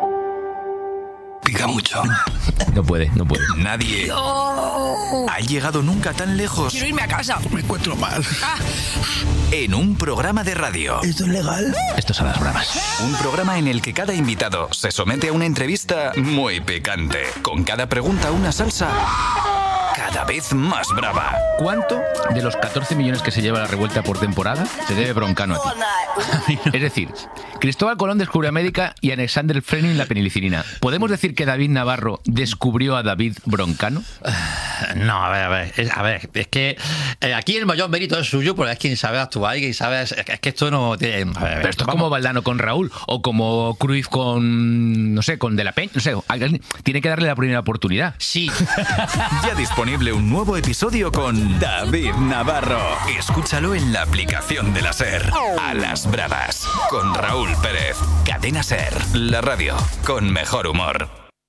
Pica mucho. No puede. Nadie ha llegado nunca tan lejos. Quiero irme a casa. Me encuentro mal. En un programa de radio. ¿Esto es legal? Esto es a las bravas. Un programa en el que cada invitado se somete a una entrevista muy picante. Con cada pregunta una salsa cada vez más brava. ¿Cuánto de los 14 millones que se lleva la revuelta por temporada se debe Broncano a ti? Es decir, Cristóbal Colón descubrió América y Alexander Fleming la penicilina. ¿Podemos decir que David Navarro descubrió a David Broncano? No, a ver, es que aquí el mayor mérito es suyo, porque es quien sabe actuar y quien sabe. Es que esto no tiene. Pero esto es como Valdano con Raúl, o como Cruyff con, no sé, con De la Peña, no sé, tiene que darle la primera oportunidad. Sí. Ya disponible un nuevo episodio con David Navarro. Escúchalo en la aplicación de la SER. A las bravas, con Raúl Pérez. Cadena SER, la radio con mejor humor.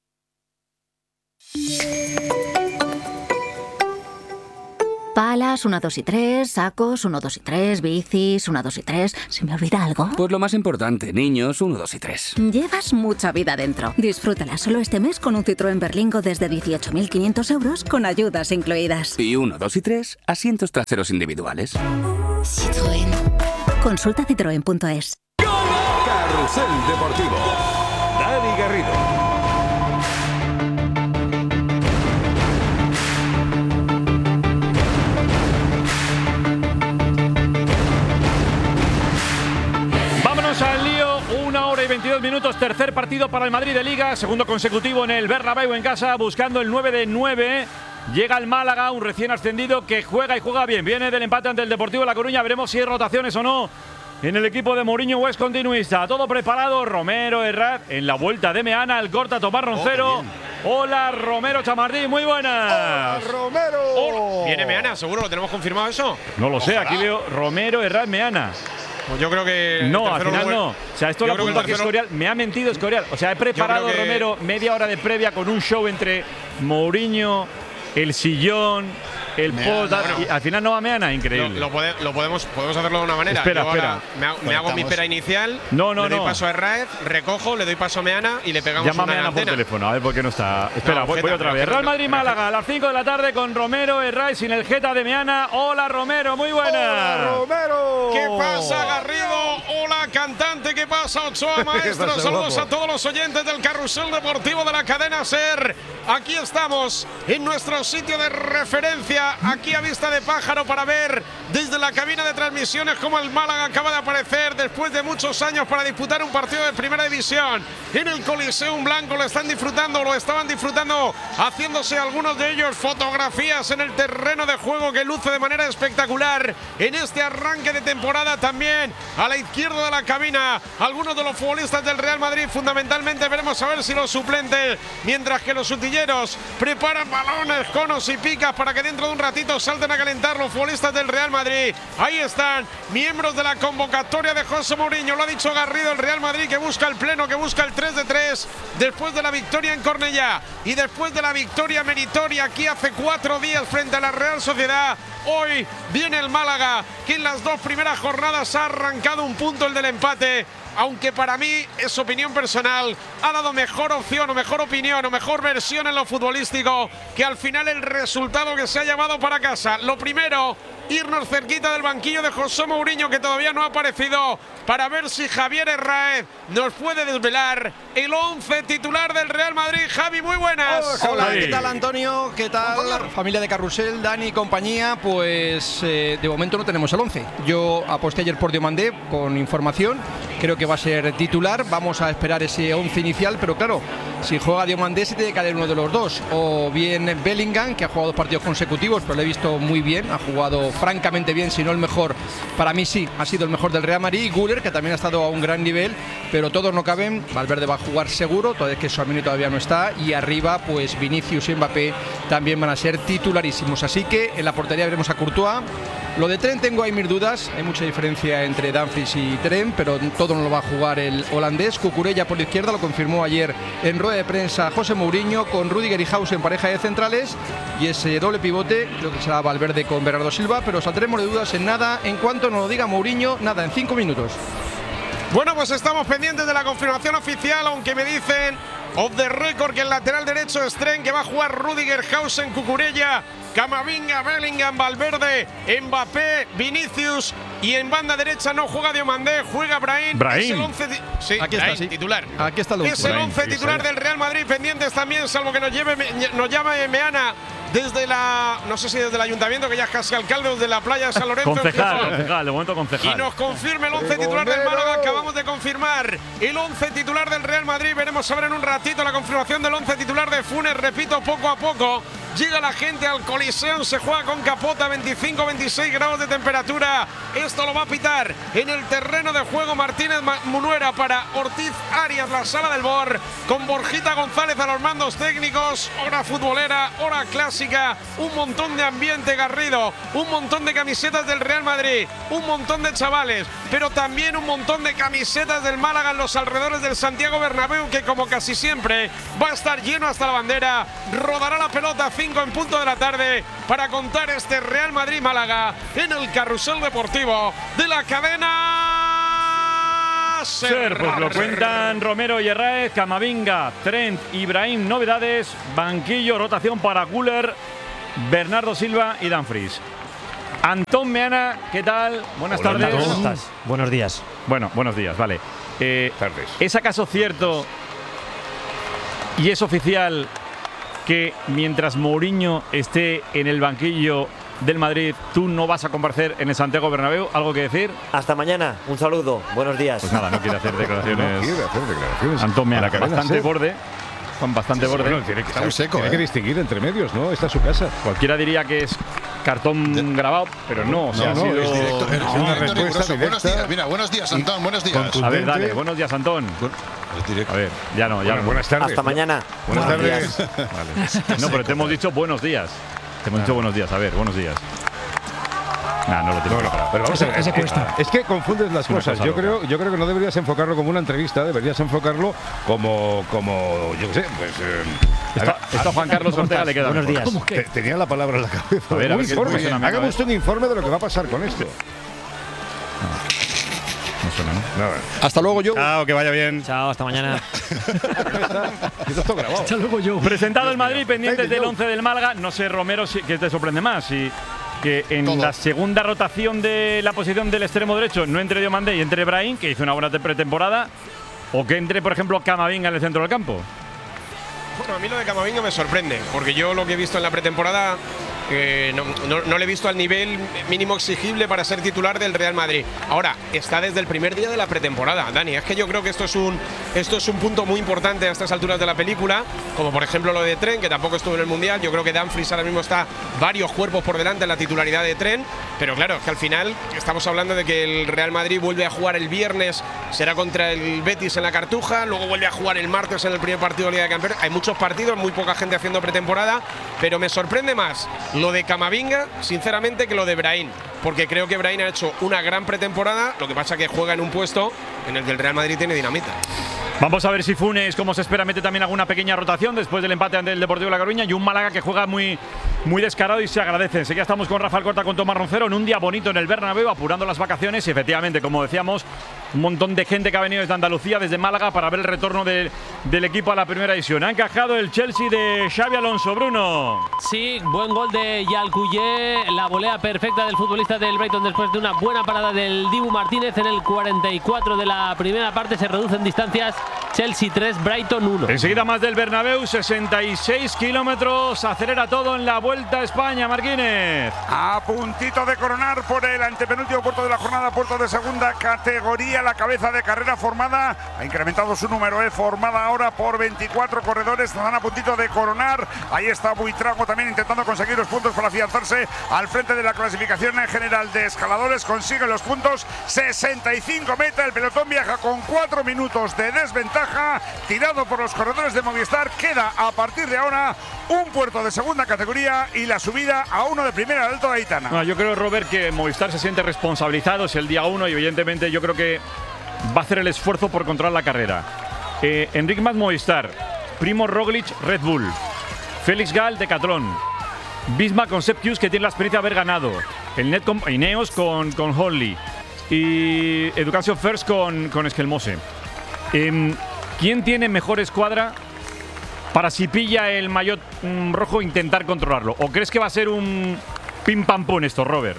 Palas, 1, 2 y 3, sacos, 1, 2 y 3, bicis, 1, 2 y 3. ¿Se me olvida algo? Pues lo más importante, niños, 1, 2 y 3. Llevas mucha vida dentro. Disfrútala solo este mes con un Citroën Berlingo desde 18.500 euros con ayudas incluidas. Y 1, 2 y 3, asientos traseros individuales. Citroën. Consulta citroen.es. Carrusel Deportivo. Dani Garrido. Al lío, 1 hora y 22 minutos, tercer partido para el Madrid de Liga, segundo consecutivo en el Bernabéu en casa, buscando el 9 de 9. Llega el Málaga, un recién ascendido que juega y juega bien. Viene del empate ante el Deportivo La Coruña, veremos si hay rotaciones o no en el equipo de Mourinho o es continuista. Todo preparado, Romero, Herrad, en la vuelta de Meana, el corta Tomás Roncero. Hola Romero Chamardí, muy buenas. Hola Romero. Viene Meana, seguro, ¿lo tenemos confirmado eso? No lo sé, aquí veo Romero, Herrad, Meana. Pues yo creo que. No, al final no. O sea, esto lo apunta aquí Escorial. Me ha mentido Escorial. O sea, he preparado Romero media hora de previa con un show entre Mourinho, el sillón, el post. Y al final no va Meana, increíble. Podemos hacerlo de una manera. Espera. Me hago mi pera inicial. Le doy paso a Herrad, recojo, le doy paso a Meana y le pegamos Llama una Meana por teléfono, a ver por qué no está. Espera, no, voy otra vez. Real Madrid-Málaga a las 5 de la tarde con Romero, Herrad sin el Jeta de Meana. Hola Romero, muy buenas. Hola Romero. ¿Qué pasa, Garrido? Hola, cantante. ¿Qué pasa, Ochoa, maestro? Saludos a todos los oyentes del Carrusel Deportivo de la cadena SER. Aquí estamos en nuestro sitio de referencia, aquí a vista de pájaro, para ver desde la cabina de transmisiones cómo el Málaga acaba de aparecer después de muchos años para disputar un partido de primera división en el Coliseum Blanco. Lo estaban disfrutando, haciéndose algunos de ellos fotografías en el terreno de juego que luce de manera espectacular en este arranque de temporada. También a la izquierda de la cabina algunos de los futbolistas del Real Madrid, fundamentalmente veremos a ver si los suplentes, mientras que los utilleros preparan balones, conos y picas para que dentro de un ratito salten a calentar los futbolistas del Real Madrid. Ahí están, miembros de la convocatoria de José Mourinho. Lo ha dicho Garrido, el Real Madrid que busca el pleno, que busca el 3 de 3 después de la victoria en Cornellá y después de la victoria meritoria aquí hace 4 días frente a la Real Sociedad. Hoy viene el Málaga, que en las 2 primeras jornadas ha arrancado un punto, el del empate, aunque para mí es opinión personal, ha dado mejor opción o mejor opinión o mejor versión en lo futbolístico que al final el resultado que se ha llevado para casa. Lo primero, irnos cerquita del banquillo de José Mourinho, que todavía no ha aparecido, para ver si Javier Herráez nos puede desvelar el 11 titular del Real Madrid. Javi, muy buenas. Hola, ¿qué tal, Antonio? ¿Qué tal, familia de Carrusel, Dani y compañía? Pues de momento no tenemos el 11. Yo aposté ayer por Diomandé con información, creo que va a ser titular. Vamos a esperar ese 11 inicial, pero claro, si juega Diomandé se tiene que caer uno de los dos, o bien Bellingham, que ha jugado 2 partidos consecutivos, pero lo he visto muy bien, ha jugado francamente bien, si no el mejor. Para mí sí, ha sido el mejor del Real Madrid. Y Güler, que también ha estado a un gran nivel, pero todos no caben. Valverde va a jugar seguro, todavía que Tchouaméni todavía no está, y arriba pues Vinicius y Mbappé también van a ser titularísimos. Así que en la portería veremos a Courtois. Lo de Trent tengo ahí mis dudas, hay mucha diferencia entre Dumfries y Trent, pero todo no lo va a jugar el holandés. Cucurella por la izquierda, lo confirmó ayer en rueda de prensa José Mourinho, con Rüdiger y Hause en pareja de centrales, y ese doble pivote creo que será Valverde con Bernardo Silva, pero saldremos de dudas en nada, en cuanto nos lo diga Mourinho, nada, en 5 minutos. Bueno, pues estamos pendientes de la confirmación oficial, aunque me dicen off the record que el lateral derecho es Trent, que va a jugar Rüdiger, Hausen, Cucurella, Camavinga, Bellingham, Valverde, Mbappé, Vinicius, y en banda derecha no juega Diomandé, juega Brahim. Es el 11 sí, aquí está, sí, titular. Aquí está el 11. Es el 11 titular del Real Madrid, pendientes también, salvo que nos llame Meana desde la, no sé si desde el ayuntamiento, que ya es casi alcalde, desde la playa de San Lorenzo. concejal, de momento concejal. Y nos confirme el 11 titular del Málaga. Acabamos de confirmar el 11 titular del Real Madrid. Veremos a ver en un ratito la confirmación del 11 titular de Funes. Repito, poco a poco llega la gente al Coliseo, se juega con capota, 25-26 grados de temperatura. Esto lo va a pitar en el terreno de juego Martínez Munuera para Ortiz Arias, la sala del BOR, con Borjita González a los mandos técnicos. Hora futbolera, hora clásica, un montón de ambiente, Garrido, un montón de camisetas del Real Madrid, un montón de chavales, pero también un montón de camisetas del Málaga en los alrededores del Santiago Bernabéu, que como casi siempre va a estar lleno hasta la bandera. Rodará la pelota 5 en punto de la tarde para contar este Real Madrid-Málaga en el carrusel deportivo de la cadena SER. Pues lo cuentan Romero y Herráez, Camavinga, Trent, Ibrahim, novedades, banquillo, rotación para Güler, Bernardo Silva y Dumfries. Antón Meana, ¿qué tal? Buenas tardes. ¿Cómo estás? Buenos días. Bueno, buenos días, vale. ¿Es acaso cierto y es oficial que mientras Mourinho esté en el banquillo del Madrid, tú no vas a comparecer en el Santiago Bernabéu? ¿Algo que decir? Hasta mañana. Un saludo. Buenos días. Pues nada, no quiere hacer declaraciones. No quiere hacer declaraciones. Antón Meana, A la cadena bastante SER. borde. Con bastante borde. Bueno, tiene que, Está muy seco, tiene que distinguir entre medios, ¿no? Esta es su casa. Cualquiera diría que es cartón grabado, pero no. O sea, ha sido... Es directo, es una directo respuesta riguroso. Buenos directa. días, mira, buenos días, Antón, buenos días. A ver, dale, buenos días, Antón. A ver, ya no, ya no. Buenas tardes. Hasta mañana. Buenas tardes. Vale. No, pero te hemos dicho buenos días. Te hemos dicho buenos días. A ver, buenos días. Nah, no lo tengo preparado. Pero vamos a ver, Ese cuesta. es que confundes las Una cosas. cosa Yo creo que no deberías enfocarlo como una entrevista, deberías enfocarlo como yo qué sé, pues Está Juan Carlos Ortega, le queda Buenos mejor. días. tenía la palabra en la cabeza. A ver, Un qué informe. posicionamiento, Hágame usted un informe de lo que va a pasar con esto. No suena, ¿no? Hasta luego, yo. Chao, que vaya bien. Chao, hasta mañana. Esto está grabado. Hasta luego yo. Presentado el Madrid, pendientes del 11 del Málaga. No sé, Romero, ¿qué te sorprende más? Si que en la segunda rotación de la posición del extremo derecho no entre Diomandé y entre Brahim, que hizo una buena pretemporada, o que entre, por ejemplo, Camavinga en el centro del campo. Bueno, a mí lo de Camavinga me sorprende, porque yo lo que he visto en la pretemporada no le he visto al nivel mínimo exigible para ser titular del Real Madrid. Ahora, está desde el primer día de la pretemporada, Dani. Es que yo creo que esto es un punto muy importante a estas alturas de la película, como por ejemplo lo de Trent, que tampoco estuvo en el Mundial. Yo creo que Dumfries ahora mismo está varios cuerpos por delante en la titularidad de Trent, pero claro, es que al final estamos hablando de que el Real Madrid vuelve a jugar el viernes, será contra el Betis en la Cartuja, luego vuelve a jugar el martes en el primer partido de Liga de Campeones. Hay muchos partidos, muy poca gente haciendo pretemporada, pero me sorprende más lo de Camavinga, sinceramente, que lo de Brahim, porque creo que Brahim ha hecho una gran pretemporada, lo que pasa que juega en un puesto en el que el Real Madrid tiene dinamita. Vamos a ver si Funes, como se espera, mete también alguna pequeña rotación después del empate ante el Deportivo de La Coruña, y un Málaga que juega muy descarado y se agradece. Enseguida estamos con Rafael Corta, con Tomás Roncero, en un día bonito en el Bernabéu, apurando las vacaciones, y efectivamente, como decíamos, un montón de gente que ha venido desde Andalucía, desde Málaga, para ver el retorno del equipo a la primera división. Ha encajado el Chelsea de Xabi Alonso, Bruno. Sí, buen gol de Yalcuyé, la volea perfecta del futbolista del Brighton después de una buena parada del Dibu Martínez en el 44 de la primera parte. Se reducen distancias, Chelsea 3, Brighton 1. Enseguida más del Bernabéu, 66 kilómetros, acelera todo en la Vuelta a España, Marquínez. A puntito de coronar por el antepenúltimo puerto de la jornada, puerto de segunda categoría, la cabeza de carrera formada, ha incrementado su número, formada ahora por 24 corredores, están a puntito de coronar. Ahí está Buitrago también intentando conseguir los puntos para afianzarse al frente de la clasificación en general de escaladores, consigue los puntos, 65 meta, el pelotón viaja con 4 minutos de desventaja, tirado por los corredores de Movistar. Queda a partir de ahora un puerto de segunda categoría y la subida a uno de primera del Alto de Aitana. No, yo creo, Robert, que Movistar se siente responsabilizado, es el día 1 y evidentemente yo creo que va a hacer el esfuerzo por controlar la carrera. Enric Mas, Movistar, Primo Roglic, Red Bull, Félix Gal, Decathlon, Bismarck con Sepp Kuss, que tiene la experiencia de haber ganado, el Net con Ineos con Holly y Education First con Esquelmose. ¿Quién tiene mejor escuadra para, si pilla el maillot rojo, intentar controlarlo? ¿O crees que va a ser un pim pam pum esto, Robert?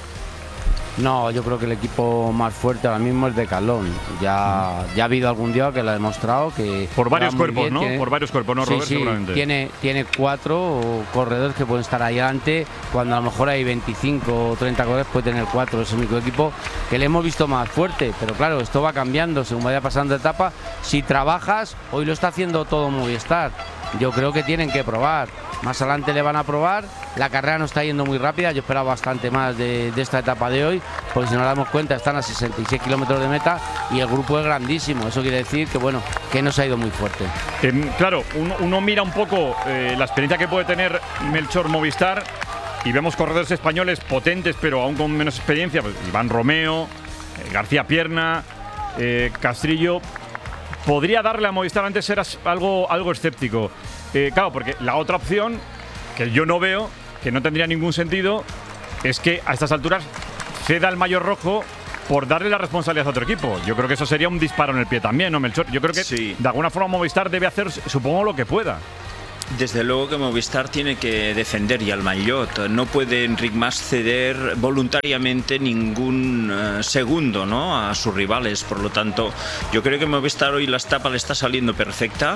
No, yo creo que el equipo más fuerte ahora mismo es Decathlon. Ya ha habido algún día que lo ha demostrado que por varios cuerpos, bien, ¿no? Por varios cuerpos, ¿no, sí, Robert? sí, seguramente. Tiene 4 corredores que pueden estar ahí adelante, cuando a lo mejor hay 25 o 30 corredores, puede tener 4. Es el único equipo que le hemos visto más fuerte, pero claro, esto va cambiando según vaya pasando etapa. Si trabajas, hoy lo está haciendo todo Movistar. yo creo que tienen que probar. Más adelante le van a probar. La carrera no está yendo muy rápida. Yo esperaba bastante más de esta etapa de hoy, porque si nos damos cuenta están a 66 kilómetros de meta y el grupo es grandísimo. Eso quiere decir que bueno, que no se ha ido muy fuerte. Claro, uno mira un poco la experiencia que puede tener Melchor Movistar y vemos corredores españoles potentes, pero aún con menos experiencia. Pues Iván Romeo, García Pierna, Castrillo. Podría darle a Movistar, antes eras algo escéptico. Claro, porque la otra opción, que yo no veo, que no tendría ningún sentido, es que a estas alturas ceda el maillot rojo por darle la responsabilidad a otro equipo. Yo creo que eso sería un disparo en el pie también, ¿no, Melchor? Yo creo que de alguna forma Movistar debe hacer, supongo, lo que pueda. Desde luego que Movistar tiene que defender ya el maillot. No puede Enric Mas ceder voluntariamente ningún segundo, ¿no?, a sus rivales. Por lo tanto, yo creo que Movistar hoy la etapa le está saliendo perfecta.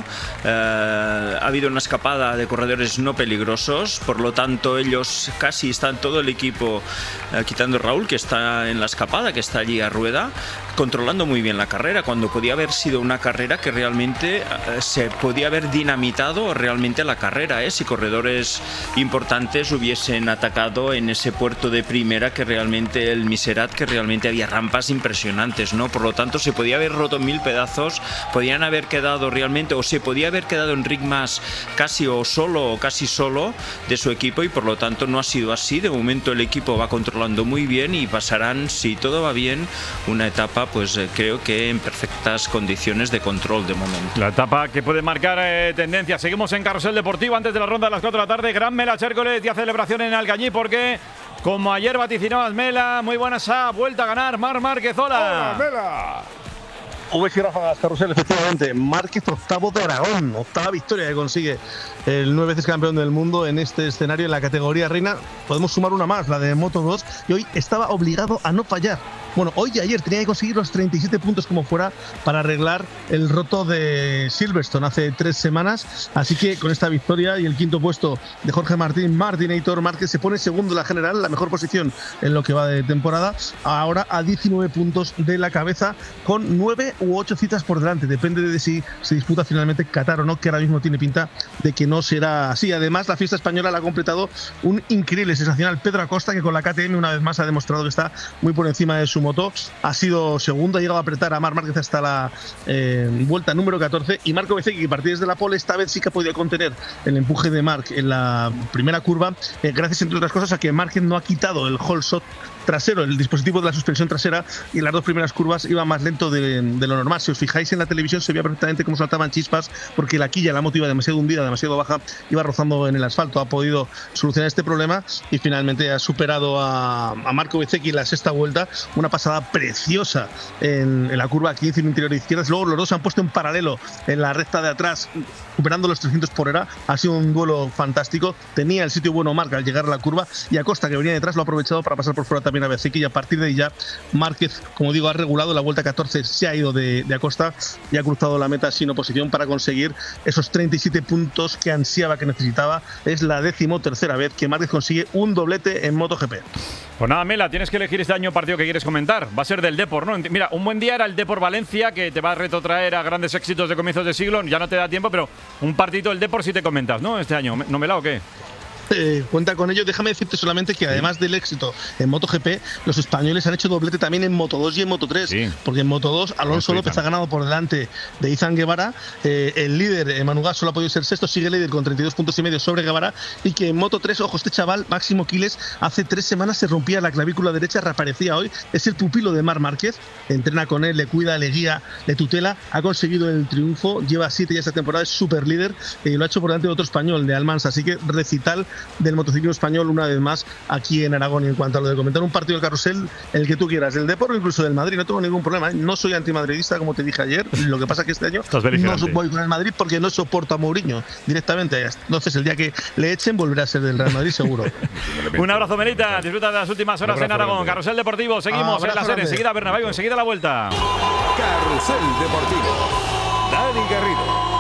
Ha habido una escapada de corredores no peligrosos. Por lo tanto, ellos casi están todo el equipo, quitando Raúl, que está en la escapada, que está allí a rueda, controlando muy bien la carrera, cuando podía haber sido una carrera que realmente se podía haber dinamitado realmente la carrera, si corredores importantes hubiesen atacado en ese puerto de primera, que realmente el Miserat, que realmente había rampas impresionantes, ¿no? Por lo tanto, se podía haber roto en 1000 pedazos, podían haber quedado realmente, o se podía haber quedado Enric Mas casi o casi solo de su equipo, y por lo tanto no ha sido así. De momento el equipo va controlando muy bien y pasarán, si todo va bien, una etapa, pues creo que en perfectas condiciones de control de momento. La etapa que puede marcar tendencia. Seguimos en Carrusel Deportivo antes de la ronda de las 4 de la tarde. Gran Mela Chércoles, día celebración en Alcañí, porque como ayer vaticinabas, Mela, muy buena esa vuelta a ganar Marc Márquez. Hola, Mela. V y ráfagas, Carrusel, efectivamente. Márquez, octavo de Aragón, octava victoria que consigue el 9 veces campeón del mundo en este escenario en la categoría reina. Podemos sumar una más, la de Moto 2, y hoy estaba obligado a no fallar. Bueno, hoy y ayer tenía que conseguir los 37 puntos como fuera para arreglar el roto de Silverstone hace 3 semanas. Así que con esta victoria y el quinto puesto de Jorge Martinator, Márquez se pone segundo en la general, la mejor posición en lo que va de temporada. Ahora a 19 puntos de la cabeza, con 9 u 8 citas por delante. Depende de si se disputa finalmente Qatar o no, que ahora mismo tiene pinta de que no será así. Además, la fiesta española la ha completado un increíble, sensacional Pedro Acosta, que con la KTM una vez más ha demostrado que está muy por encima de su moto. Ha sido segundo, ha llegado a apretar a Marc Márquez hasta la vuelta número 14, y Marco Bezzecchi, que partía desde la pole, esta vez sí que ha podido contener el empuje de Marc en la primera curva, gracias entre otras cosas a que Márquez no ha quitado el whole shot trasero, el dispositivo de la suspensión trasera, y en las 2 primeras curvas iba más lento de lo normal. Si os fijáis en la televisión se veía perfectamente cómo saltaban chispas, porque la quilla, la moto iba demasiado hundida, demasiado baja, iba rozando en el asfalto. Ha podido solucionar este problema y finalmente ha superado a Marco Bezzecchi en la sexta vuelta, una pasada preciosa en la curva 15 en el interior izquierda. Luego los dos se han puesto en paralelo en la recta de atrás, superando los 300 por hora. Ha sido un duelo fantástico. Tenía el sitio bueno Marc al llegar a la curva, y Acosta, que venía detrás, lo ha aprovechado para pasar por fuera también a Bezzecchi, y a partir de ahí ya Márquez, como digo, ha regulado. La vuelta 14 se ha ido de Acosta y ha cruzado la meta sin oposición para conseguir esos 37 puntos que ansiaba, que necesitaba. Es la 13ª vez que Márquez consigue un doblete en MotoGP. Pues nada, Mela, tienes que elegir este año partido que quieres comentar. Va a ser del Depor, ¿no? Mira, un buen día era el Depor Valencia, que te va a retrotraer a grandes éxitos de comienzos de siglo. Ya no te da tiempo, pero un partidito del Depor sí te comentas, ¿no? Este año. ¿No, Mela, o qué? Cuenta con ello. Déjame decirte solamente que además del éxito en MotoGP, los españoles han hecho doblete también en Moto2 y en Moto3, porque en Moto2 Alonso López ha ganado por delante de Izan Guevara. El líder Manu Gas solo ha podido ser sexto, sigue líder con 32 puntos y medio sobre Guevara. Y que en Moto3, ojo, este chaval Máximo Quiles, hace 3 semanas se rompía la clavícula derecha, reaparecía hoy, es el pupilo de Marc Márquez, entrena con él, le cuida, le guía, le tutela, ha conseguido el triunfo, lleva 7 ya esta temporada, es super líder, y lo ha hecho por delante de otro español, de Almansa. Así que recital del motociclismo español una vez más aquí en Aragón. Y en cuanto a lo de comentar un partido del Carrusel, el que tú quieras, del Depor o incluso del Madrid, no tengo ningún problema, ¿eh? No soy antimadridista, como te dije ayer. Lo que pasa es que este año no voy con el Madrid porque no soporto a Mourinho directamente. Entonces el día que le echen volverá a ser del Real Madrid seguro. Un abrazo, Melita, disfruta de las últimas horas en Aragón. Grande. Carrusel Deportivo, seguimos en la serie, enseguida Bernabéu, enseguida la vuelta. Carrusel Deportivo, Dani Garrido.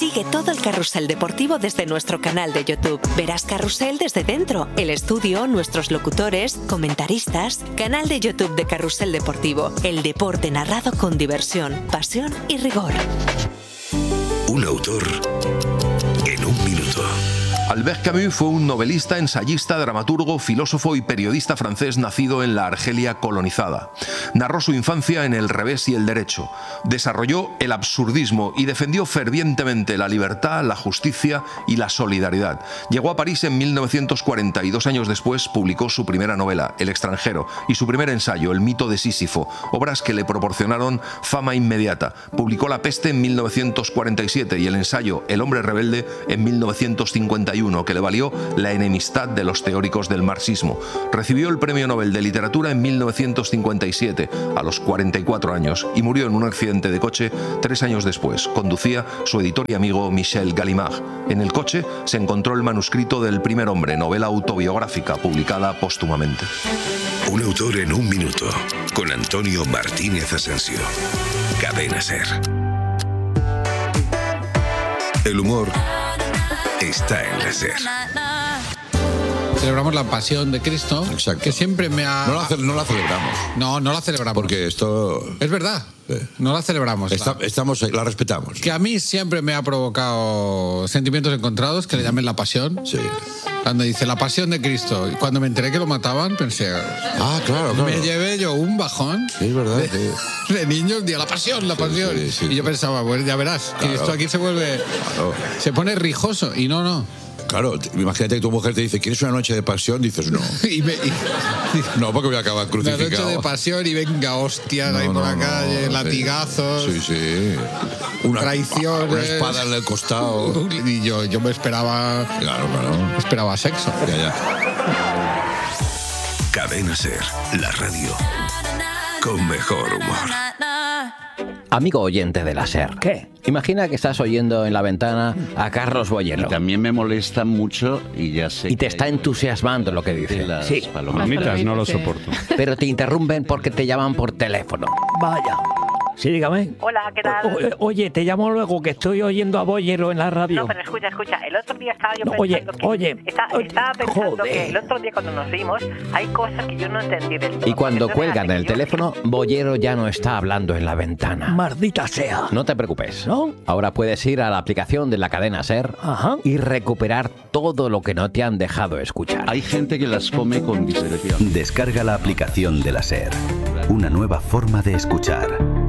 Sigue todo el carrusel deportivo desde nuestro canal de YouTube. Verás Carrusel desde dentro, el estudio, nuestros locutores, comentaristas. Canal de YouTube de Carrusel Deportivo. El deporte narrado con diversión, pasión y rigor. Un autor en un minuto. Albert Camus fue un novelista, ensayista, dramaturgo, filósofo y periodista francés nacido en la Argelia colonizada. Narró su infancia en el revés y el derecho. Desarrolló el absurdismo y defendió fervientemente la libertad, la justicia y la solidaridad. Llegó a París en 1940 y 2 años después publicó su primera novela, El extranjero, y su primer ensayo, El mito de Sísifo, obras que le proporcionaron fama inmediata. Publicó La peste en 1947 y el ensayo El hombre rebelde en 1951. Que le valió la enemistad de los teóricos del marxismo. Recibió el Premio Nobel de Literatura en 1957, a los 44 años, y murió en un accidente de coche 3 años después. Conducía su editor y amigo Michel Gallimard. En el coche se encontró el manuscrito del Primer hombre, novela autobiográfica publicada póstumamente. Un autor en un minuto, con Antonio Martínez Asensio. Cadena SER. El humor está en la SER. Celebramos la pasión de Cristo. Exacto. Que siempre me ha... No la celebramos. No la celebramos. Porque esto... Es verdad. No la celebramos. La respetamos. Que a mí siempre me ha provocado sentimientos encontrados, que le llamen la pasión. Sí. Cuando dice la pasión de Cristo. Y cuando me enteré que lo mataban, pensé... claro. Me llevé yo un bajón. Sí, es verdad. De niños, la pasión. Sí, y yo pensaba, bueno, ya verás, que esto aquí se vuelve... Claro. Se pone rijoso. Y no. Claro, imagínate que tu mujer te dice, ¿quieres una noche de pasión? Dices, no. No, porque voy a acabar crucificado. Una noche de pasión y venga, hostias ahí por la calle, latigazos. Sí. Traiciones. Una espada en el costado. Y yo me esperaba... Claro. Esperaba sexo. Ya. Cadena SER, la radio con mejor humor. Amigo oyente de la SER. ¿Qué? Imagina que estás oyendo en la ventana a Carlos Boyero. Y también me molesta mucho y ya sé. Y te está entusiasmando lo que dice. Sí. Palomitas no lo soporto. Pero te interrumpen porque te llaman por teléfono. Vaya. Sí, dígame. Hola, ¿qué tal? Oye, te llamo luego que estoy oyendo a Boyero en la radio. No, pero escucha. El otro día estaba yo pensando estaba pensando que el otro día cuando nos vimos hay cosas que yo no entendí del todo. Y cuando cuelgan el teléfono, Boyero ya no está hablando en la ventana. Maldita sea. No te preocupes. ¿No? Ahora puedes ir a la aplicación de la cadena SER y recuperar todo lo que no te han dejado escuchar. Hay gente que las come con discreción. Descarga la aplicación de la SER. Una nueva forma de escuchar.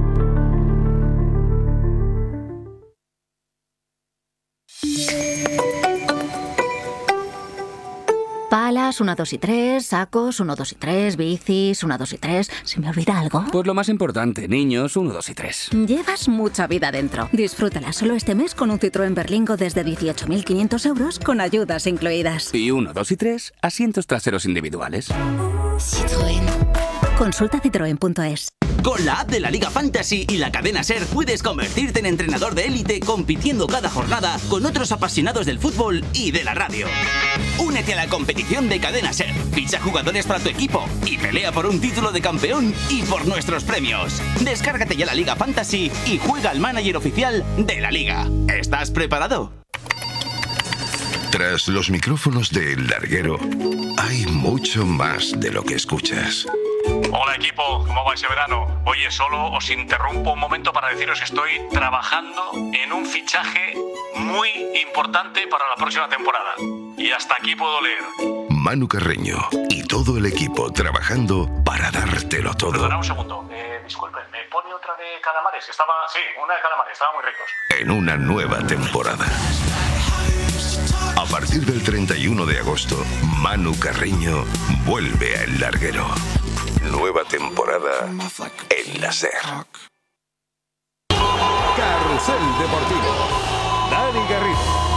Palas, 1, 2 y 3, sacos, 1, 2 y 3, bicis, 1, 2 y 3. ¿Se me olvida algo? Pues lo más importante, niños, 1, 2 y 3. Llevas mucha vida dentro. Disfrútala solo este mes con un Citroën Berlingo desde 18.500 euros con ayudas incluidas. Y 1, 2 y 3, asientos traseros individuales. Citroën. Consulta citroen.es. Con la app de la Liga Fantasy y la cadena SER puedes convertirte en entrenador de élite compitiendo cada jornada con otros apasionados del fútbol y de la radio. Únete a la competición de cadena SER, ficha jugadores para tu equipo y pelea por un título de campeón y por nuestros premios. Descárgate ya la Liga Fantasy y juega al manager oficial de la Liga. ¿Estás preparado? Tras los micrófonos de El Larguero, hay mucho más de lo que escuchas. Hola equipo, ¿cómo va ese verano? Oye, solo os interrumpo un momento para deciros que estoy trabajando en un fichaje muy importante para la próxima temporada. Y hasta aquí puedo leer. Manu Carreño y todo el equipo trabajando para dártelo todo. Perdona un segundo, disculpen, ¿me pone otra de calamares? Sí, una de calamares, estaban muy ricos. En una nueva temporada. A partir del 31 de agosto, Manu Carreño vuelve a El Larguero. Nueva temporada en la SER. Carrusel Deportivo. Dani Garrido.